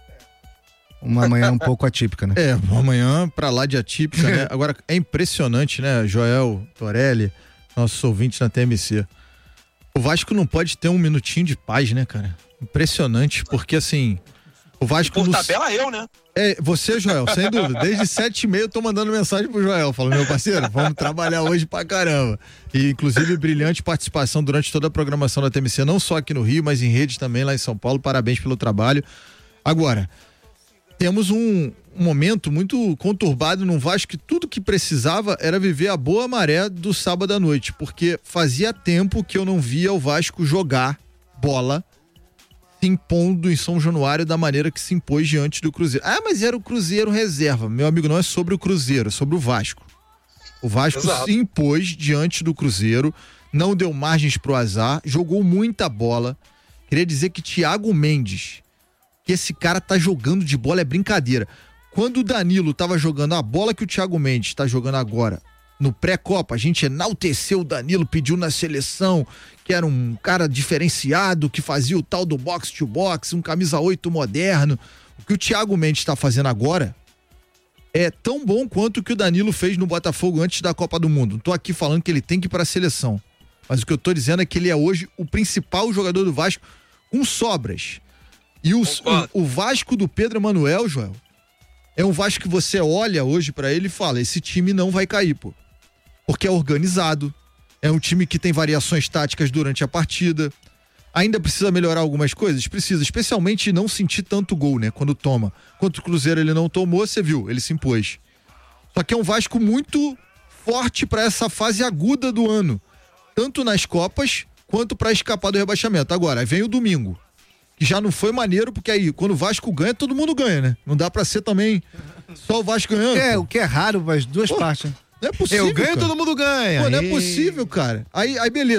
Speaker 7: Uma manhã um pouco atípica, né?
Speaker 8: É, uma manhã pra lá de atípica, né? Agora, é impressionante, né, Joel, Torelli, nossos ouvintes na T M C. O Vasco não pode ter um minutinho de paz, né, cara? Impressionante, porque assim... O Vasco
Speaker 12: Por
Speaker 8: nos...
Speaker 12: tabela eu, né?
Speaker 8: É, você, Joel, sem dúvida. Desde sete e meia eu tô mandando mensagem pro Joel, falando, meu parceiro, vamos trabalhar hoje pra caramba. E, inclusive, brilhante participação durante toda a programação da T M C, não só aqui no Rio, mas em rede também lá em São Paulo. Parabéns pelo trabalho. Agora, temos um, um momento muito conturbado no Vasco, que tudo que precisava era viver a boa maré do sábado à noite, porque fazia tempo que eu não via o Vasco jogar bola se impondo em São Januário da maneira que se impôs diante do Cruzeiro. Ah, mas era o Cruzeiro reserva. Meu amigo, não é sobre o Cruzeiro, é sobre o Vasco. O Vasco Exato. se impôs diante do Cruzeiro, não deu margens pro azar, jogou muita bola. Queria dizer que Thiago Mendes, que esse cara tá jogando de bola é brincadeira. Quando o Danilo tava jogando a bola que o Thiago Mendes tá jogando agora, no pré-copa, a gente enalteceu o Danilo, pediu na seleção que era um cara diferenciado, que fazia o tal do box to box, um camisa oito moderno. O que o Thiago Mendes está fazendo agora é tão bom quanto o que o Danilo fez no Botafogo antes da Copa do Mundo. Não tô aqui falando que ele tem que ir para a seleção, mas o que eu tô dizendo é que ele é hoje o principal jogador do Vasco com sobras. E o, o, o Vasco do Pedro Emanuel, Joel, é um Vasco que você olha hoje para ele e fala, esse time não vai cair, pô. Porque é organizado, é um time que tem variações táticas durante a partida, ainda precisa melhorar algumas coisas? Precisa, especialmente não sentir tanto gol, né, quando toma. Contra o Cruzeiro ele não tomou, você viu, ele se impôs. Só que é um Vasco muito forte para essa fase aguda do ano, tanto nas Copas, quanto para escapar do rebaixamento. Agora, aí vem o domingo, que já não foi maneiro, porque aí, quando o Vasco ganha, todo mundo ganha, né? Não dá pra ser também só o Vasco ganhando.
Speaker 7: É,
Speaker 8: pô.
Speaker 7: O que é raro, mas duas Pô, partes.
Speaker 8: Não é possível,
Speaker 2: Eu ganho,
Speaker 8: cara.
Speaker 2: todo mundo ganha.
Speaker 8: Pô, não é
Speaker 2: e...
Speaker 8: possível, cara. Aí, aí beleza.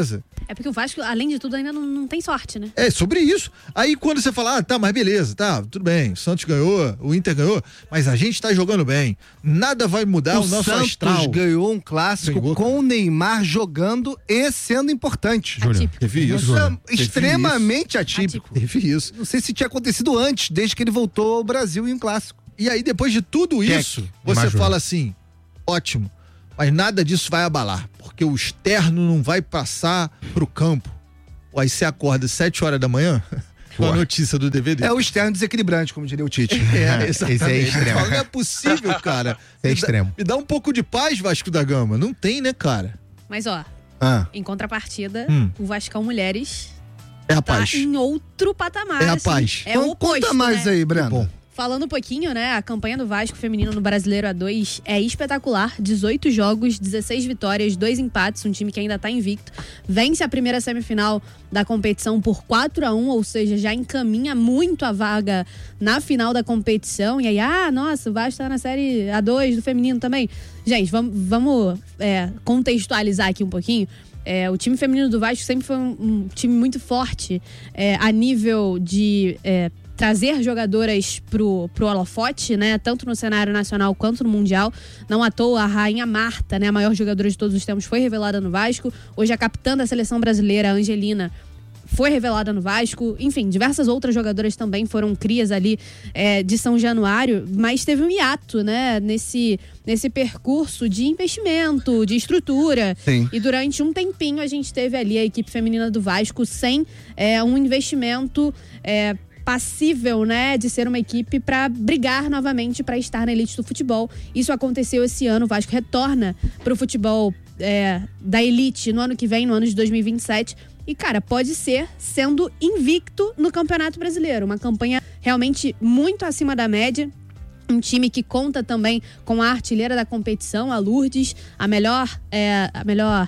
Speaker 9: É porque o Vasco, além de tudo, ainda não, não tem sorte, né?
Speaker 8: É, sobre isso. Aí quando você fala, ah, tá, mas beleza, tá, tudo bem, o Santos ganhou, o Inter ganhou, mas a gente tá jogando bem. Nada vai mudar o,
Speaker 7: o
Speaker 8: nosso
Speaker 7: Santos
Speaker 8: astral.
Speaker 7: ganhou um clássico
Speaker 8: Ganhou.
Speaker 7: com o Neymar jogando e sendo importante.
Speaker 8: Júnior, teve isso.
Speaker 7: Isso é
Speaker 8: Júnior. Teve
Speaker 7: extremamente atípico.
Speaker 8: Teve isso.
Speaker 7: Não sei se tinha acontecido antes, desde que ele voltou ao Brasil em um clássico.
Speaker 8: E aí, depois de tudo
Speaker 7: Tec,
Speaker 8: isso, você
Speaker 7: Neymar
Speaker 8: fala assim, ótimo, mas nada disso vai abalar, porque o externo não vai passar pro campo. Aí você acorda às sete horas da manhã com a notícia do D V D.
Speaker 7: É o externo desequilibrante, como diria o Tite.
Speaker 8: É, exatamente.
Speaker 2: Esse é extremo.
Speaker 8: Não é possível, cara.
Speaker 2: É
Speaker 8: Me
Speaker 2: extremo.
Speaker 8: Dá, me dá um pouco de paz, Vasco da Gama. Não tem, né, cara?
Speaker 9: Mas, ó,
Speaker 7: Ah.
Speaker 9: em contrapartida,
Speaker 8: Hum.
Speaker 9: o Vascão Mulheres
Speaker 8: É a
Speaker 9: tá
Speaker 8: paz.
Speaker 9: em outro patamar.
Speaker 8: É a
Speaker 9: assim.
Speaker 8: paz.
Speaker 9: É o
Speaker 7: Então,
Speaker 9: oposto,
Speaker 7: conta mais
Speaker 9: né?
Speaker 7: aí, Breno.
Speaker 9: Falando um pouquinho, né, a campanha do Vasco feminino no Brasileiro A dois é espetacular. dezoito jogos, dezesseis vitórias, dois empates, um time que ainda tá invicto. Vence a primeira semifinal da competição por quatro a um, ou seja, já encaminha muito a vaga na final da competição. E aí, ah, nossa, o Vasco tá na série A dois do feminino também. Gente, vamos, vamos é, contextualizar aqui um pouquinho. É, o time feminino do Vasco sempre foi um, um time muito forte é, a nível de... É, trazer jogadoras pro, pro holofote, né? Tanto no cenário nacional quanto no mundial. Não à toa, a Rainha Marta, né? A maior jogadora de todos os tempos, foi revelada no Vasco. Hoje a capitã da seleção brasileira, a Angelina, foi revelada no Vasco. Enfim, diversas outras jogadoras também foram crias ali é, de São Januário, mas teve um hiato, né? Nesse, nesse percurso de investimento, de estrutura.
Speaker 7: Sim.
Speaker 9: E durante um tempinho a gente teve ali a equipe feminina do Vasco sem é, um investimento... É, passível, né, de ser uma equipe para brigar novamente para estar na elite do futebol. Isso aconteceu esse ano, o Vasco retorna para o futebol é, da elite no ano que vem, no ano de dois mil e vinte e sete. E, cara, pode ser sendo invicto no Campeonato Brasileiro. Uma campanha realmente muito acima da média. Um time que conta também com a artilheira da competição, a Lourdes, a melhor... É, a melhor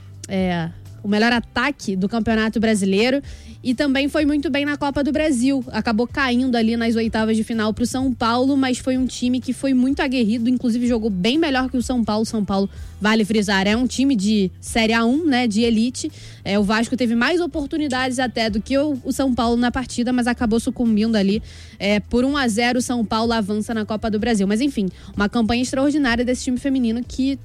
Speaker 9: é, o melhor ataque do Campeonato Brasileiro. E também foi muito bem na Copa do Brasil. Acabou caindo ali nas oitavas de final pro São Paulo, mas foi um time que foi muito aguerrido, inclusive jogou bem melhor que o São Paulo. São Paulo, vale frisar, é um time de Série A um, né, de elite. É, o Vasco teve mais oportunidades até do que o, o São Paulo na partida, mas acabou sucumbindo ali. É, por um a zero, o São Paulo avança na Copa do Brasil. Mas enfim, uma campanha extraordinária desse time feminino que,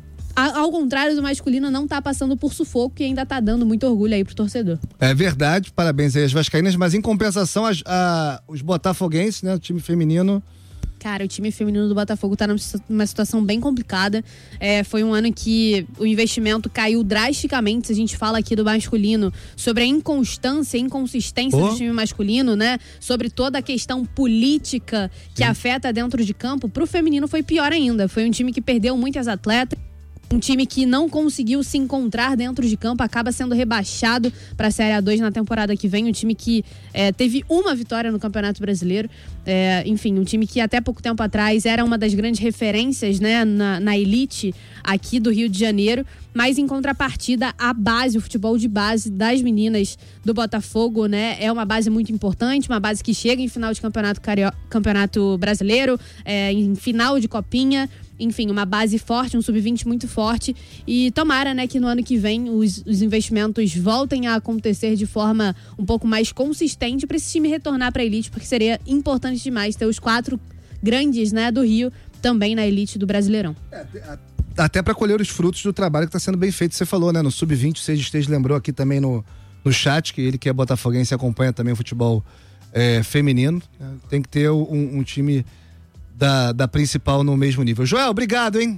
Speaker 9: ao contrário do masculino, não tá passando por sufoco e ainda tá dando muito orgulho aí pro torcedor.
Speaker 7: É verdade, parabéns aí às vascaínas, mas em compensação as, a, os botafoguenses, né, o time feminino...
Speaker 9: Cara, o time feminino do Botafogo tá numa situação bem complicada. É, foi um ano que o investimento caiu drasticamente. Se a gente fala aqui do masculino sobre a inconstância, a inconsistência
Speaker 7: Oh.
Speaker 9: do time masculino, né? Sobre toda a questão política que
Speaker 7: Sim.
Speaker 9: afeta dentro de campo, pro feminino foi pior ainda. Foi um time que perdeu muitas atletas. Um time que não conseguiu se encontrar dentro de campo, acaba sendo rebaixado para a Série A dois na temporada que vem. Um time que é, teve uma vitória no Campeonato Brasileiro. É, enfim, um time que até pouco tempo atrás era uma das grandes referências, né, na, na elite aqui do Rio de Janeiro. Mas em contrapartida, a base, o futebol de base das meninas do Botafogo, né, é uma base muito importante, uma base que chega em final de campeonato, cario... campeonato brasileiro, é, em final de copinha. Enfim, uma base forte, um sub vinte muito forte. E tomara, né, que no ano que vem os, os investimentos voltem a acontecer de forma um pouco mais consistente para esse time retornar para a elite, porque seria importante demais ter os quatro grandes, né, do Rio também na elite do Brasileirão.
Speaker 7: É, até para colher os frutos do trabalho que está sendo bem feito, você falou, né, no sub vinte, o Sérgio Esteves lembrou aqui também no, no chat, que ele que é botafoguense acompanha também o futebol é, feminino, né? Tem que ter um, um time da, da principal no mesmo nível. Joel, obrigado, hein?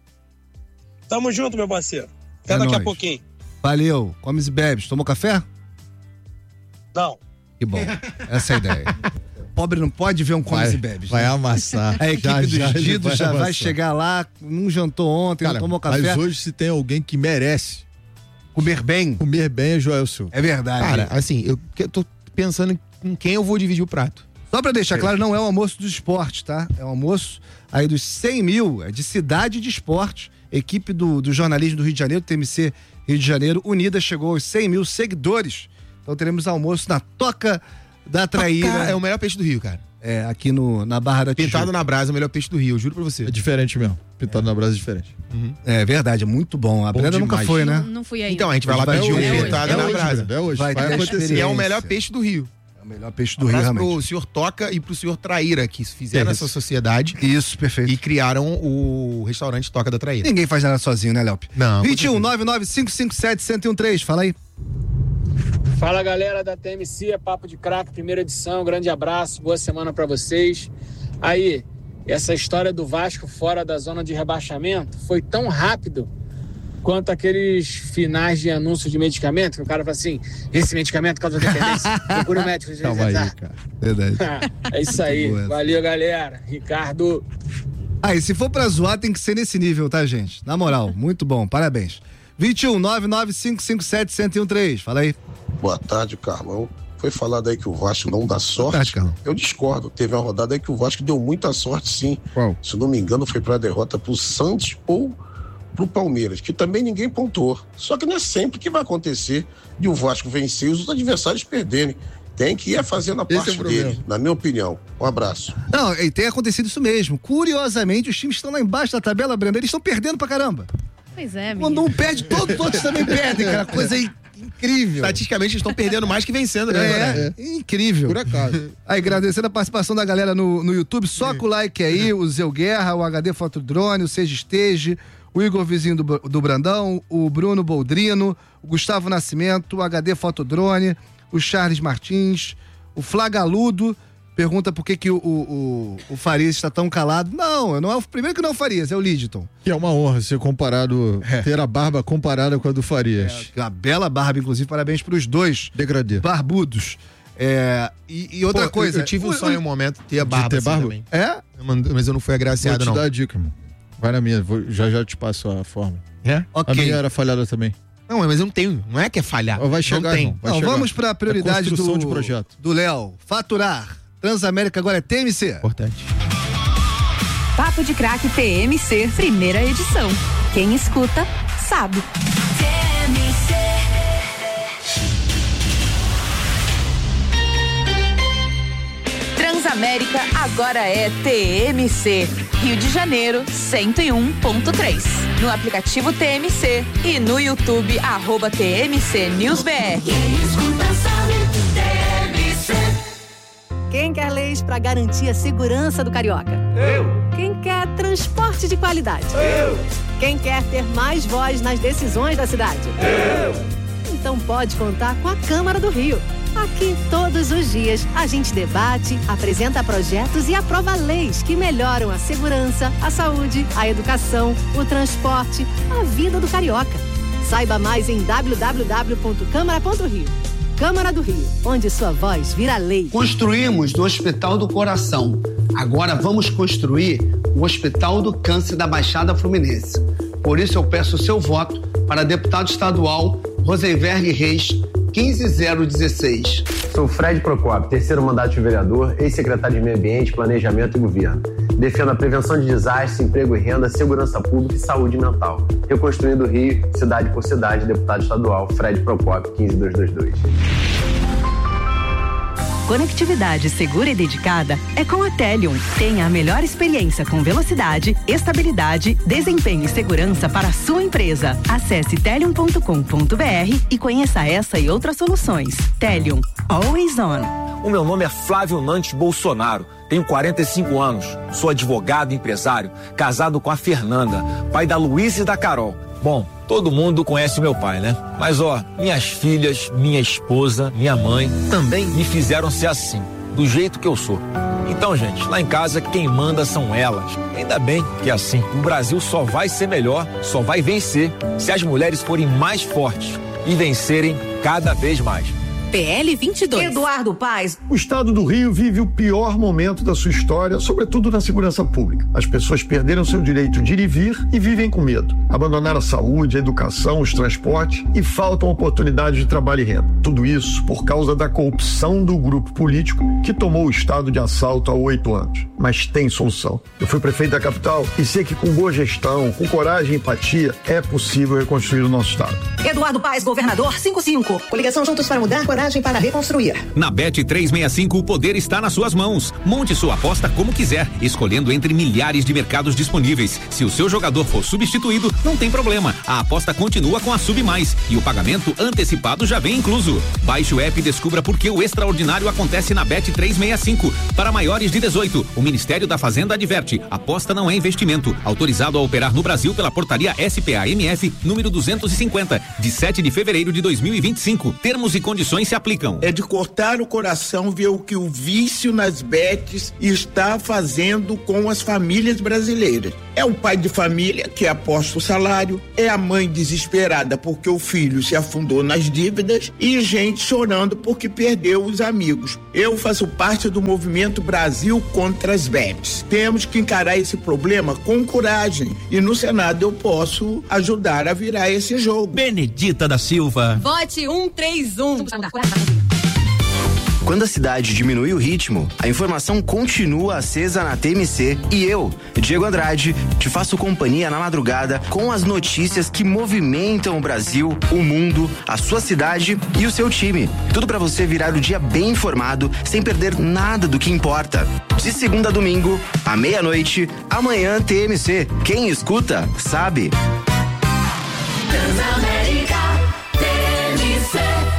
Speaker 12: Tamo junto, meu parceiro. Até
Speaker 7: É
Speaker 12: daqui
Speaker 7: nóis.
Speaker 12: a pouquinho.
Speaker 7: Valeu, comes e bebes. Tomou café?
Speaker 12: Não.
Speaker 7: Que bom, essa é a ideia. Pobre não pode ver um comes
Speaker 8: Vai-
Speaker 7: e bebes.
Speaker 8: vai
Speaker 7: né?
Speaker 8: amassar.
Speaker 7: A equipe
Speaker 8: Já,
Speaker 7: dos
Speaker 8: já ele
Speaker 7: Didos
Speaker 8: vai
Speaker 7: já vai
Speaker 8: amassar.
Speaker 7: chegar lá, não jantou ontem,
Speaker 8: Cara,
Speaker 7: não tomou café.
Speaker 8: mas hoje se tem alguém que merece
Speaker 7: comer bem,
Speaker 8: comer bem é Joel Silva.
Speaker 7: É verdade.
Speaker 2: Cara, assim, eu, eu tô pensando com quem eu vou dividir o prato.
Speaker 7: Só pra deixar claro, não é o almoço dos esportes, tá? É o almoço aí dos cem mil, é de cidade de esporte. Equipe do, do jornalismo do Rio de Janeiro, T M C Rio de Janeiro, unida, chegou aos cem mil seguidores. Então teremos almoço na Toca da Traíra.
Speaker 2: Toca é o melhor peixe do Rio, cara.
Speaker 7: é, aqui no, na Barra da Tijuca.
Speaker 2: Pintado na brasa é o melhor peixe do Rio, juro pra você.
Speaker 8: É diferente mesmo. Pintado é. na brasa é diferente.
Speaker 7: Uhum. É verdade, é muito bom. A Brenda nunca foi, né?
Speaker 9: Não, não fui ainda.
Speaker 2: Então, a gente vai lá pedir um pintado na brasa.
Speaker 8: É hoje.
Speaker 7: Vai, vai acontecer.
Speaker 2: E é o melhor peixe do Rio.
Speaker 7: É o melhor peixe do Rio, realmente.
Speaker 2: Pro senhor Toca e pro senhor Traíra, que fizeram
Speaker 7: é
Speaker 2: essa sociedade.
Speaker 7: Isso, perfeito.
Speaker 2: E criaram o restaurante Toca da Traíra.
Speaker 7: Ninguém faz nada sozinho, né, Léo?
Speaker 2: Não.
Speaker 7: vinte e um, nove nove cinco cinco sete, um zero um três, fala aí.
Speaker 21: Fala, galera da T M C, Papo de Craque, primeira edição, grande abraço, boa semana pra vocês. Aí, essa história do Vasco fora da zona de rebaixamento foi tão rápido quanto aqueles finais de anúncio de medicamento, que o cara fala assim, esse medicamento causa dependência, procura o médico.
Speaker 8: Calma aí, cara.
Speaker 7: Verdade.
Speaker 21: É isso aí, valeu, galera. Ricardo.
Speaker 7: Ah, e se for pra zoar, tem que ser nesse nível, tá, gente? Na moral, muito bom, parabéns. vinte e um, nove nove cinco cinco sete, um zero um três, fala aí.
Speaker 13: Boa tarde, Carlão. Foi falado aí que o Vasco não dá sorte.
Speaker 7: Tarde, Carlão.
Speaker 13: Eu discordo. Teve uma rodada aí que o Vasco deu muita sorte, sim.
Speaker 7: Qual?
Speaker 13: Se não me engano, foi pra derrota pro Santos ou pro Palmeiras, que também ninguém pontuou. Só que não é sempre que vai acontecer de o Vasco vencer e os adversários perderem. Tem que ir fazendo a parte
Speaker 8: é
Speaker 13: dele, na minha opinião. Um abraço.
Speaker 7: Não, e tem acontecido isso mesmo. Curiosamente, os times que estão lá embaixo da tabela, Brenda, eles estão perdendo pra caramba.
Speaker 9: Pois é, menino.
Speaker 7: Quando um perde, todos, todos também perdem, cara. Coisa incrível.
Speaker 2: Estatisticamente, eles estão perdendo mais que vencendo, né?
Speaker 7: É, é, incrível.
Speaker 8: Por acaso.
Speaker 7: Aí, agradecendo a participação da galera no, no YouTube, só com o like aí, o Zeu Guerra, o H D Fotodrone, o Seja Esteje, o Igor Vizinho do, do Brandão, o Bruno Boldrino, o Gustavo Nascimento, o H D Fotodrone, o Charles Martins, o Flagaludo. Pergunta por que, que o, o, o Farias está tão calado. Não, não é o primeiro que não é o Farias, é o Lidton.
Speaker 8: Que é uma honra ser comparado, é. ter a barba comparada com a do Farias.
Speaker 7: É, uma bela barba, inclusive, parabéns para os dois.
Speaker 8: Degradê.
Speaker 7: Barbudos. É, e, e outra
Speaker 2: Pô,
Speaker 7: coisa.
Speaker 2: Eu, eu tive um sonho em um momento de ter a barba.
Speaker 8: De ter
Speaker 2: assim
Speaker 8: barba?
Speaker 2: Também.
Speaker 7: É?
Speaker 2: Mas eu não fui agraciado,
Speaker 8: não.
Speaker 2: não.
Speaker 8: Vou te dar a dica, irmão. Vai na minha, vou, já já te passo a forma.
Speaker 2: É?
Speaker 8: Okay. A minha era falhada também.
Speaker 2: Não, mas eu não tenho. Não é que é falhar.
Speaker 8: Vai chegar,
Speaker 2: não tem.
Speaker 8: Irmão, vai
Speaker 7: não,
Speaker 8: chegar.
Speaker 7: Vamos para a prioridade
Speaker 8: é
Speaker 7: do,
Speaker 8: de projeto.
Speaker 7: do Léo. Faturar. Transamérica agora é T M C.
Speaker 2: Importante.
Speaker 3: Papo de Craque T M C, primeira edição. Quem escuta, sabe. T M C. Transamérica agora é T M C. Rio de Janeiro, cento e um ponto três. No aplicativo T M C e no YouTube, arroba T M C News B R. Quem escuta, sabe. T M C.
Speaker 14: Quem quer leis para garantir a segurança do carioca?
Speaker 21: Eu.
Speaker 14: Quem quer transporte de qualidade?
Speaker 21: Eu.
Speaker 14: Quem quer ter mais voz nas decisões da cidade?
Speaker 21: Eu.
Speaker 14: Então pode contar com a Câmara do Rio. Aqui, todos os dias, a gente debate, apresenta projetos e aprova leis que melhoram a segurança, a saúde, a educação, o transporte, a vida do carioca. Saiba mais em w w w ponto câmara ponto rio. Câmara do Rio, onde sua voz vira lei.
Speaker 22: Construímos do Hospital do Coração. Agora vamos construir o Hospital do Câncer da Baixada Fluminense. Por isso eu peço o seu voto para deputado estadual Rosenberg Reis, quinze zero dezesseis.
Speaker 15: Sou Fred Procópio, terceiro mandato de vereador, ex-secretário de Meio Ambiente, Planejamento e Governo. Defendo a prevenção de desastres, emprego e renda, segurança pública e saúde mental. Reconstruindo o Rio, cidade por cidade, deputado estadual Fred Procópio, quinze mil duzentos e vinte e dois.
Speaker 16: Conectividade segura e dedicada é com a Telium. Tenha a melhor experiência com velocidade, estabilidade, desempenho e segurança para a sua empresa. Acesse telium ponto com ponto b r e conheça essa e outras soluções. Telium, always on.
Speaker 17: O meu nome é Flávio Nantes Bolsonaro, tenho quarenta e cinco anos, sou advogado e empresário, casado com a Fernanda, pai da Luísa e da Carol. Bom, todo mundo conhece meu pai, né? Mas ó, minhas filhas, minha esposa, minha mãe também me fizeram ser assim, do jeito que eu sou. Então, gente, lá em casa quem manda são elas. Ainda bem que é assim, o Brasil só vai ser melhor, só vai vencer se as mulheres forem mais fortes e vencerem cada vez mais.
Speaker 3: P L vinte e dois.
Speaker 18: Eduardo Paes. O estado do Rio vive o pior momento da sua história, sobretudo na segurança pública. As pessoas perderam seu direito de ir e vir e vivem com medo. abandonaram a saúde, a educação, os transportes e faltam oportunidades de trabalho e renda. Tudo isso por causa da corrupção do grupo político que tomou o estado de assalto há oito anos. Mas tem solução. Eu fui prefeito da capital e sei que com boa gestão, com coragem e empatia, é possível reconstruir o nosso estado.
Speaker 19: Eduardo Paes, governador cinquenta e cinco. Coligação Juntos para Mudar, coragem para reconstruir.
Speaker 20: Na Bet trezentos e sessenta e cinco, o poder está nas suas mãos. Monte sua aposta como quiser, escolhendo entre milhares de mercados disponíveis. Se o seu jogador for substituído, não tem problema. A aposta continua com a Sub Mais e o pagamento antecipado já vem incluso. Baixe o app e descubra por que o extraordinário acontece na Bet trezentos e sessenta e cinco. Para maiores de dezoito, o Ministério da Fazenda adverte: aposta não é investimento. Autorizado a operar no Brasil pela portaria S P A M F número duzentos e cinquenta, de sete de fevereiro de dois mil e vinte e cinco. Termos e condições se aplicam.
Speaker 23: É de cortar o coração ver o que o vício nas bets está fazendo com as famílias brasileiras. É o pai de família que aposta o salário, é a mãe desesperada porque o filho se afundou nas dívidas e gente chorando porque perdeu os amigos. Eu faço parte do movimento Brasil contra as bets. Temos que encarar esse problema com coragem e no Senado eu posso ajudar a virar esse jogo.
Speaker 20: Benedita da Silva.
Speaker 24: Vote cento e trinta e um.
Speaker 25: Quando a cidade diminui o ritmo, a informação continua acesa na T M C e eu, Diego Andrade, te faço companhia na madrugada com as notícias que movimentam o Brasil, o mundo, a sua cidade e o seu time. Tudo pra você virar o dia bem informado, sem perder nada do que importa. De segunda a domingo, à meia-noite, amanhã T M C. Quem escuta, sabe.
Speaker 1: Transamérica, T M C.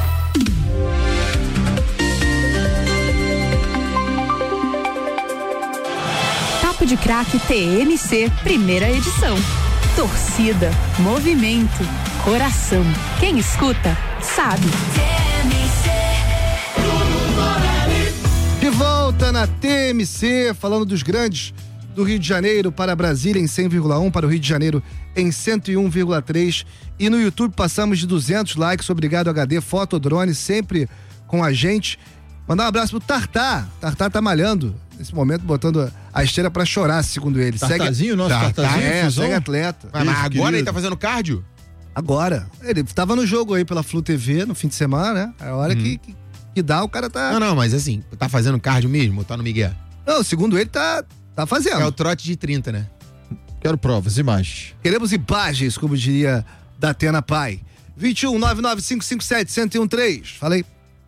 Speaker 3: Papo de Craque T M C, primeira edição. Torcida, movimento, coração. Quem escuta, sabe.
Speaker 7: De volta na T M C, falando dos grandes do Rio de Janeiro para Brasília em cem vírgula um, para o Rio de Janeiro em cento e um vírgula três. E no YouTube passamos de duzentos likes. Obrigado, H D Fotodrone, sempre com a gente. Mandar um abraço pro Tartar. Tartar tá malhando nesse momento, botando a esteira pra chorar, segundo ele.
Speaker 8: Tartazinho, nosso Tartazinho,
Speaker 7: É,
Speaker 8: fusão?
Speaker 7: segue atleta.
Speaker 2: Mas, mas agora ele tá fazendo cardio?
Speaker 7: Agora. Ele tava no jogo aí pela Flu T V no fim de semana, né? É a hora que, que, que dá, o cara tá...
Speaker 2: Não, não, mas assim, tá fazendo cardio mesmo ou tá no Miguel?
Speaker 7: Não, segundo ele, tá, tá fazendo.
Speaker 2: É o trote de trinta, né?
Speaker 8: Quero provas, imagens.
Speaker 7: Queremos imagens, como diria Datena Pai. vinte e um, nove nove cinco cinco sete, um zero um três. Falei.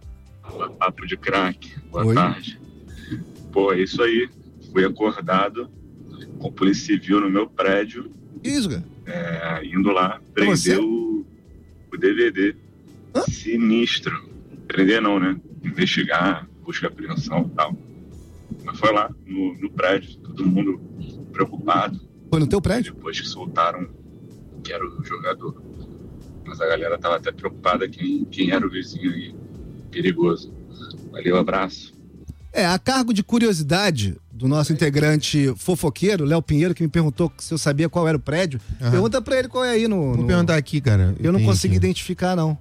Speaker 26: Papo de craque, boa
Speaker 7: Oi.
Speaker 26: tarde. Pô, é isso aí. Fui acordado com polícia civil no meu prédio.
Speaker 7: Isso, cara.
Speaker 26: É, indo lá,
Speaker 7: É você?
Speaker 26: prender o, o D V D. Hã? Sinistro. Prender não, né? Investigar, busca apreensão e tal. Mas foi lá, no, no prédio, todo mundo preocupado.
Speaker 7: Foi no teu prédio?
Speaker 26: Depois que soltaram que era o jogador. Mas a galera tava até preocupada quem, quem era o vizinho aí. Perigoso. Valeu, abraço.
Speaker 7: É, a cargo de curiosidade do nosso integrante fofoqueiro, Léo Pinheiro, que me perguntou se eu sabia qual era o prédio.
Speaker 2: Aham.
Speaker 7: Pergunta pra ele qual é aí no...
Speaker 2: Vou
Speaker 7: no...
Speaker 2: perguntar aqui, cara.
Speaker 7: Eu não
Speaker 2: tenho
Speaker 7: consegui
Speaker 2: aqui.
Speaker 7: identificar, não.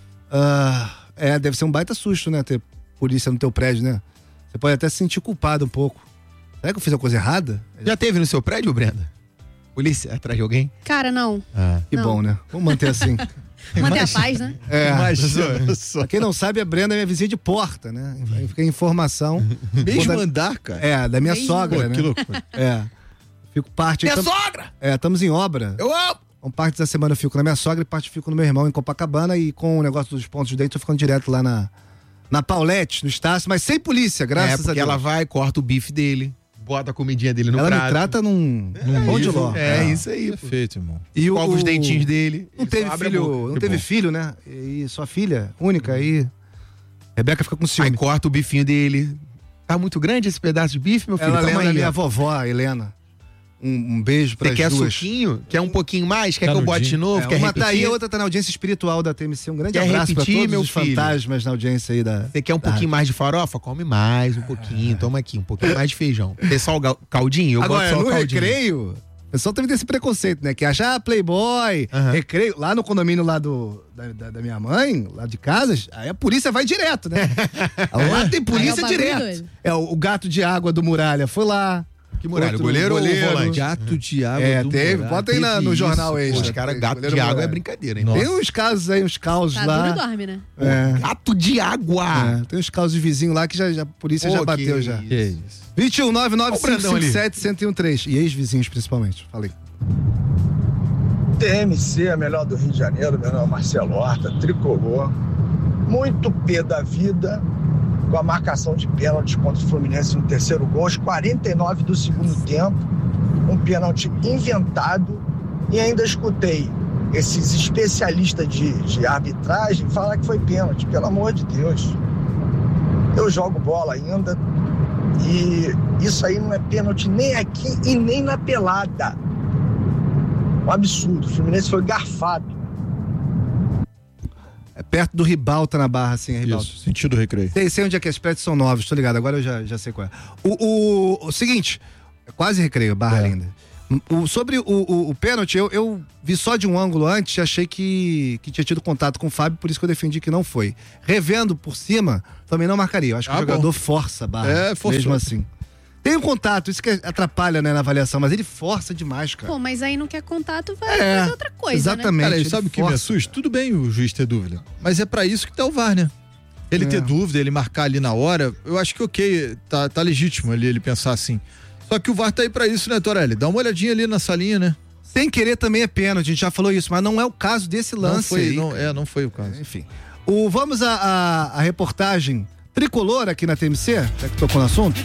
Speaker 7: Ah, é, deve ser um baita susto, né? Ter polícia no teu prédio, né? Você pode até se sentir culpado um pouco. Será que eu fiz a coisa errada?
Speaker 2: Já teve no seu prédio, Brenda? Polícia atrás de alguém?
Speaker 9: Cara, não.
Speaker 2: Ah.
Speaker 7: Que
Speaker 9: Não.
Speaker 7: bom, né? Vamos manter assim.
Speaker 9: Manter a paz, né?
Speaker 7: É,
Speaker 8: Imagina só.
Speaker 7: pra quem não sabe, a Brenda é minha vizinha de porta, né? Fica em informação.
Speaker 8: Mesmo
Speaker 7: Vou dar-
Speaker 8: andar, cara.
Speaker 7: É, da minha
Speaker 8: Mesmo?
Speaker 7: sogra,
Speaker 8: Pô,
Speaker 7: né?
Speaker 8: que loucura.
Speaker 7: É. Fico parte...
Speaker 2: Minha
Speaker 7: tam-
Speaker 2: sogra!
Speaker 7: É, estamos em obra.
Speaker 2: Eu amo!
Speaker 7: Uma parte da semana eu fico na minha sogra e parte fico no meu irmão em Copacabana, e com o negócio dos pontos de dente eu tô ficando direto lá na, na Paulette, no Estácio, mas sem polícia, graças
Speaker 2: é,
Speaker 7: a
Speaker 2: porque
Speaker 7: Deus.
Speaker 2: ela vai, corta o bife dele, bota a comidinha dele no
Speaker 7: Ela
Speaker 2: prato.
Speaker 7: me trata num, num pão de ló.
Speaker 2: É, isso aí. pô.
Speaker 8: Perfeito, irmão.
Speaker 7: E o,
Speaker 2: Cova os dentinhos dele.
Speaker 7: Não
Speaker 2: ele
Speaker 7: teve
Speaker 2: só abre a
Speaker 7: filho,
Speaker 2: boca.
Speaker 7: não
Speaker 2: Que
Speaker 7: teve
Speaker 2: bom.
Speaker 7: filho, né? E sua filha única, aí Rebeca fica com ciúme.
Speaker 2: Aí corta o bifinho dele. Tá muito grande esse pedaço de bife, meu filho?
Speaker 7: Ela
Speaker 2: Calma
Speaker 7: lembra
Speaker 2: aí,
Speaker 7: da minha
Speaker 2: ó.
Speaker 7: vovó, a Helena. Um, um beijo pra
Speaker 2: Você quer
Speaker 7: duas.
Speaker 2: suquinho? Quer um pouquinho mais? Quer que eu
Speaker 8: Canudinho.
Speaker 2: bote de novo?
Speaker 7: É,
Speaker 2: quer
Speaker 7: uma
Speaker 2: repetir?
Speaker 7: tá aí, a outra tá na audiência espiritual da T M C. Um grande
Speaker 2: Quer
Speaker 7: abraço pra
Speaker 2: repetir,
Speaker 7: todos
Speaker 2: meu
Speaker 7: os
Speaker 2: filho?
Speaker 7: fantasmas na audiência aí da...
Speaker 2: Você quer um
Speaker 7: da
Speaker 2: pouquinho mais de farofa? Come mais um pouquinho. Toma aqui, um pouquinho mais de feijão. Tem só o gal- caldinho? Eu
Speaker 7: Agora,
Speaker 2: boto só
Speaker 7: no
Speaker 2: o caldinho.
Speaker 7: recreio, o pessoal também tem esse preconceito, né? Que acha, ah, playboy,
Speaker 2: Aham.
Speaker 7: recreio. Lá no condomínio lá do, da, da- da minha mãe, lá de casas, aí a polícia vai direto, né? Lá tem polícia
Speaker 9: Aí é o bagulho
Speaker 7: direto.
Speaker 9: doido.
Speaker 7: É, o, o gato de água do Muralha foi lá.
Speaker 2: Que Muralha?
Speaker 7: Outro
Speaker 2: Goleiro,
Speaker 7: goleiro
Speaker 2: ou volante?
Speaker 8: Gato de água
Speaker 7: É,
Speaker 8: do
Speaker 7: teve.
Speaker 8: Muralha.
Speaker 7: Bota aí na- no
Speaker 8: Teve
Speaker 7: jornal
Speaker 8: isso,
Speaker 7: aí.
Speaker 8: pô.
Speaker 2: Os caras, gato
Speaker 7: Goleiro
Speaker 2: de água
Speaker 7: Muralha.
Speaker 2: é brincadeira, hein?
Speaker 7: Tem uns casos aí, uns causos
Speaker 9: Tá
Speaker 7: lá.
Speaker 9: duro e dorme, né?
Speaker 7: É.
Speaker 2: Gato de água!
Speaker 7: É, tem uns casos de vizinho lá que já, já- a polícia
Speaker 2: Pô,
Speaker 7: já bateu
Speaker 2: que
Speaker 7: já.
Speaker 8: Que isso.
Speaker 7: vinte e um, nove nove
Speaker 2: Olha o
Speaker 7: cinco
Speaker 2: Brandão
Speaker 7: cinco
Speaker 2: ali.
Speaker 7: sete, um zero um três. E ex-vizinhos, principalmente. Falei.
Speaker 4: T M C, a melhor do Rio de Janeiro, meu nome é Marcelo Horta, tricolor. Muito pé da vida com a marcação de pênalti contra o Fluminense no terceiro gol, aos quarenta e nove do segundo tempo. Um pênalti inventado. E ainda escutei esses especialistas de, de arbitragem falar que foi pênalti. Pelo amor de Deus. Eu jogo bola ainda e isso aí não é pênalti nem aqui e nem na pelada. Um absurdo. O Fluminense foi garfado.
Speaker 7: É perto do Ribalta na Barra, assim, Ribalta.
Speaker 8: Isso, sentido recreio.
Speaker 7: Sei, sei onde é que as prédios são novos, tô ligado. Agora eu já, já sei qual é. O, o, o seguinte, é quase recreio, Barra
Speaker 8: É.
Speaker 7: Linda. O, sobre o, o, o pênalti, eu, eu vi só de um ângulo antes e achei que, que tinha tido contato com o Fábio, por isso que eu defendi que não foi. Revendo por cima, também não marcaria. Eu acho que
Speaker 8: Ah,
Speaker 7: o jogador
Speaker 8: bom.
Speaker 7: força a Barra.
Speaker 8: É, forçou.
Speaker 7: Mesmo assim. Tem um contato, isso que atrapalha, né, na avaliação, mas ele força demais, cara.
Speaker 9: Pô, mas aí não quer contato, vai
Speaker 7: É,
Speaker 9: fazer outra coisa,
Speaker 7: exatamente.
Speaker 9: né?
Speaker 8: Cara, e
Speaker 7: ele
Speaker 8: sabe o que me
Speaker 7: força,
Speaker 8: assusta? Tudo bem o juiz ter dúvida, mas é pra isso que tá o V A R, né? Ele
Speaker 7: É.
Speaker 8: ter dúvida, ele marcar ali na hora, eu acho que ok, tá, tá legítimo ali ele pensar assim. Só que o V A R tá aí pra isso, né, Torelli? Dá uma olhadinha ali na salinha, né?
Speaker 7: Sem querer também é pênalti, a gente já falou isso, mas não é o caso desse lance
Speaker 8: Não foi,
Speaker 7: aí,
Speaker 8: não,
Speaker 7: cara.
Speaker 8: é, não foi o caso.
Speaker 7: Enfim. O, vamos à à- à reportagem tricolor aqui na T M C, já que tocou no assunto.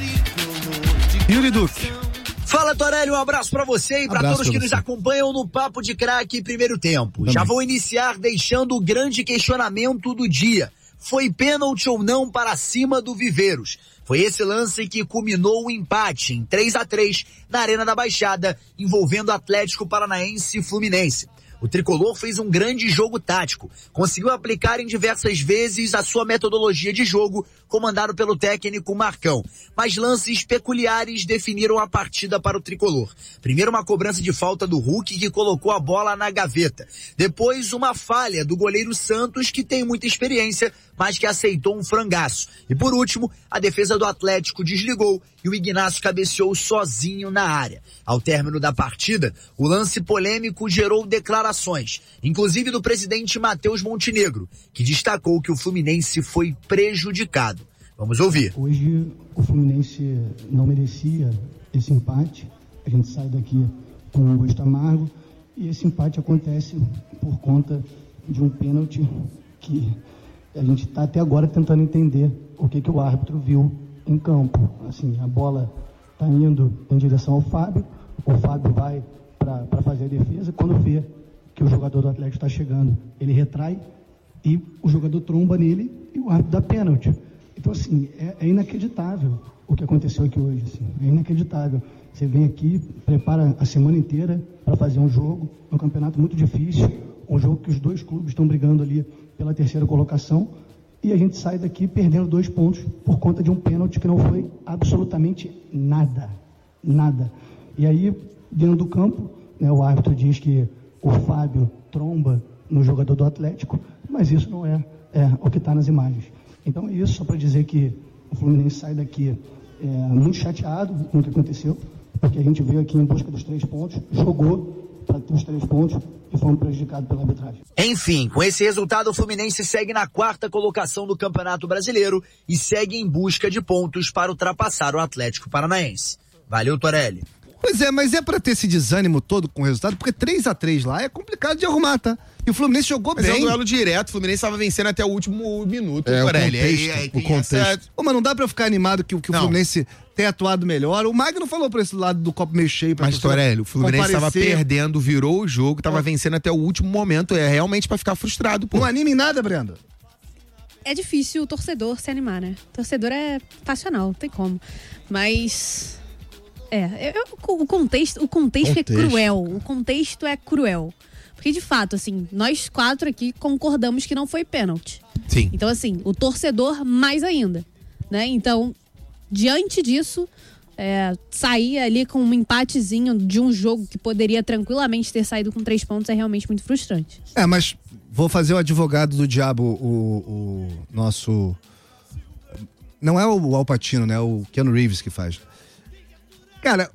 Speaker 7: Yuri Duque.
Speaker 5: Fala, Torelli, um abraço pra você e pra
Speaker 7: Abraço
Speaker 5: todos
Speaker 7: pra
Speaker 5: que
Speaker 7: você.
Speaker 5: nos acompanham no Papo de Craque Primeiro Tempo.
Speaker 7: Também.
Speaker 5: Já vou iniciar deixando o grande questionamento do dia. Foi pênalti ou não para cima do Viveiros? Foi esse lance que culminou o empate em três a três na Arena da Baixada, envolvendo Atlético Paranaense e Fluminense. O tricolor fez um grande jogo tático, conseguiu aplicar em diversas vezes a sua metodologia de jogo, comandado pelo técnico Marcão. Mas lances peculiares definiram a partida para o tricolor. Primeiro uma cobrança de falta do Hulk, que colocou a bola na gaveta. Depois uma falha do goleiro Santos, que tem muita experiência, mas que aceitou um frangaço. E por último, a defesa do Atlético desligou e o Ignacio cabeceou sozinho na área. Ao término da partida, o lance polêmico gerou declarações, inclusive do presidente Matheus Montenegro, que destacou que o Fluminense foi prejudicado. Vamos ouvir.
Speaker 6: Hoje o Fluminense não merecia esse empate. A gente sai daqui com um gosto amargo e esse empate acontece por conta de um pênalti que a gente está até agora tentando entender o que, que o árbitro viu em campo. Assim, a bola está indo em direção ao Fábio, o Fábio vai para fazer a defesa, quando vê que o jogador do Atlético está chegando, ele retrai e o jogador tromba nele e o árbitro dá pênalti. Então, assim, é, é inacreditável o que aconteceu aqui hoje, assim, é inacreditável. Você vem aqui, prepara a semana inteira para fazer um jogo, um campeonato muito difícil, um jogo que os dois clubes estão brigando ali pela terceira colocação, e a gente sai daqui perdendo dois pontos por conta de um pênalti que não foi absolutamente nada, nada. E aí, dentro do campo, né, o árbitro diz que o Fábio tromba no jogador do Atlético, mas isso não é, é o que está nas imagens. Então é isso, só para dizer que o Fluminense sai daqui é, muito chateado com o que aconteceu, porque a gente veio aqui em busca dos três pontos, jogou para ter os três pontos e fomos prejudicados pela arbitragem.
Speaker 5: Enfim, com esse resultado, o Fluminense segue na quarta colocação do Campeonato Brasileiro e segue em busca de pontos para ultrapassar o Atlético Paranaense. Valeu, Torelli.
Speaker 7: Pois é, mas é pra ter esse desânimo todo com o resultado, porque três a três lá é complicado de arrumar, tá? E o Fluminense jogou
Speaker 2: Mas
Speaker 7: bem.
Speaker 2: é um duelo direto, o Fluminense estava vencendo até o último minuto,
Speaker 7: É, o
Speaker 2: Torelli.
Speaker 7: contexto,
Speaker 2: Aí- aí
Speaker 7: o
Speaker 2: tem
Speaker 7: contexto.
Speaker 2: essa-
Speaker 7: Pô, mas não dá pra eu ficar animado que, o- que o
Speaker 2: Não.
Speaker 7: Fluminense tenha atuado melhor. O Magno falou pra esse lado do copo meio cheio. Pra
Speaker 2: Mas,
Speaker 7: torcida
Speaker 2: Torelli, o Fluminense estava
Speaker 7: comparecer.
Speaker 2: perdendo, virou o jogo, tava vencendo até o último momento. É realmente pra ficar frustrado, pô.
Speaker 7: Não anima em nada, Brenda.
Speaker 9: É difícil o torcedor se animar, né? O torcedor é passional, não tem como. Mas. É, eu- o contexto, o contexto,
Speaker 10: Contexto.
Speaker 9: é cruel. O contexto é cruel. Porque, de fato, assim, nós quatro aqui concordamos que não foi pênalti.
Speaker 2: Sim.
Speaker 9: Então, assim, o torcedor mais ainda, né? Então, diante disso, é, sair ali com um empatezinho de um jogo que poderia tranquilamente ter saído com três pontos é realmente muito frustrante.
Speaker 7: É, mas vou fazer o advogado do diabo, o, o nosso... Não é o Al Pacino, né? O Keanu Reeves que faz. Cara,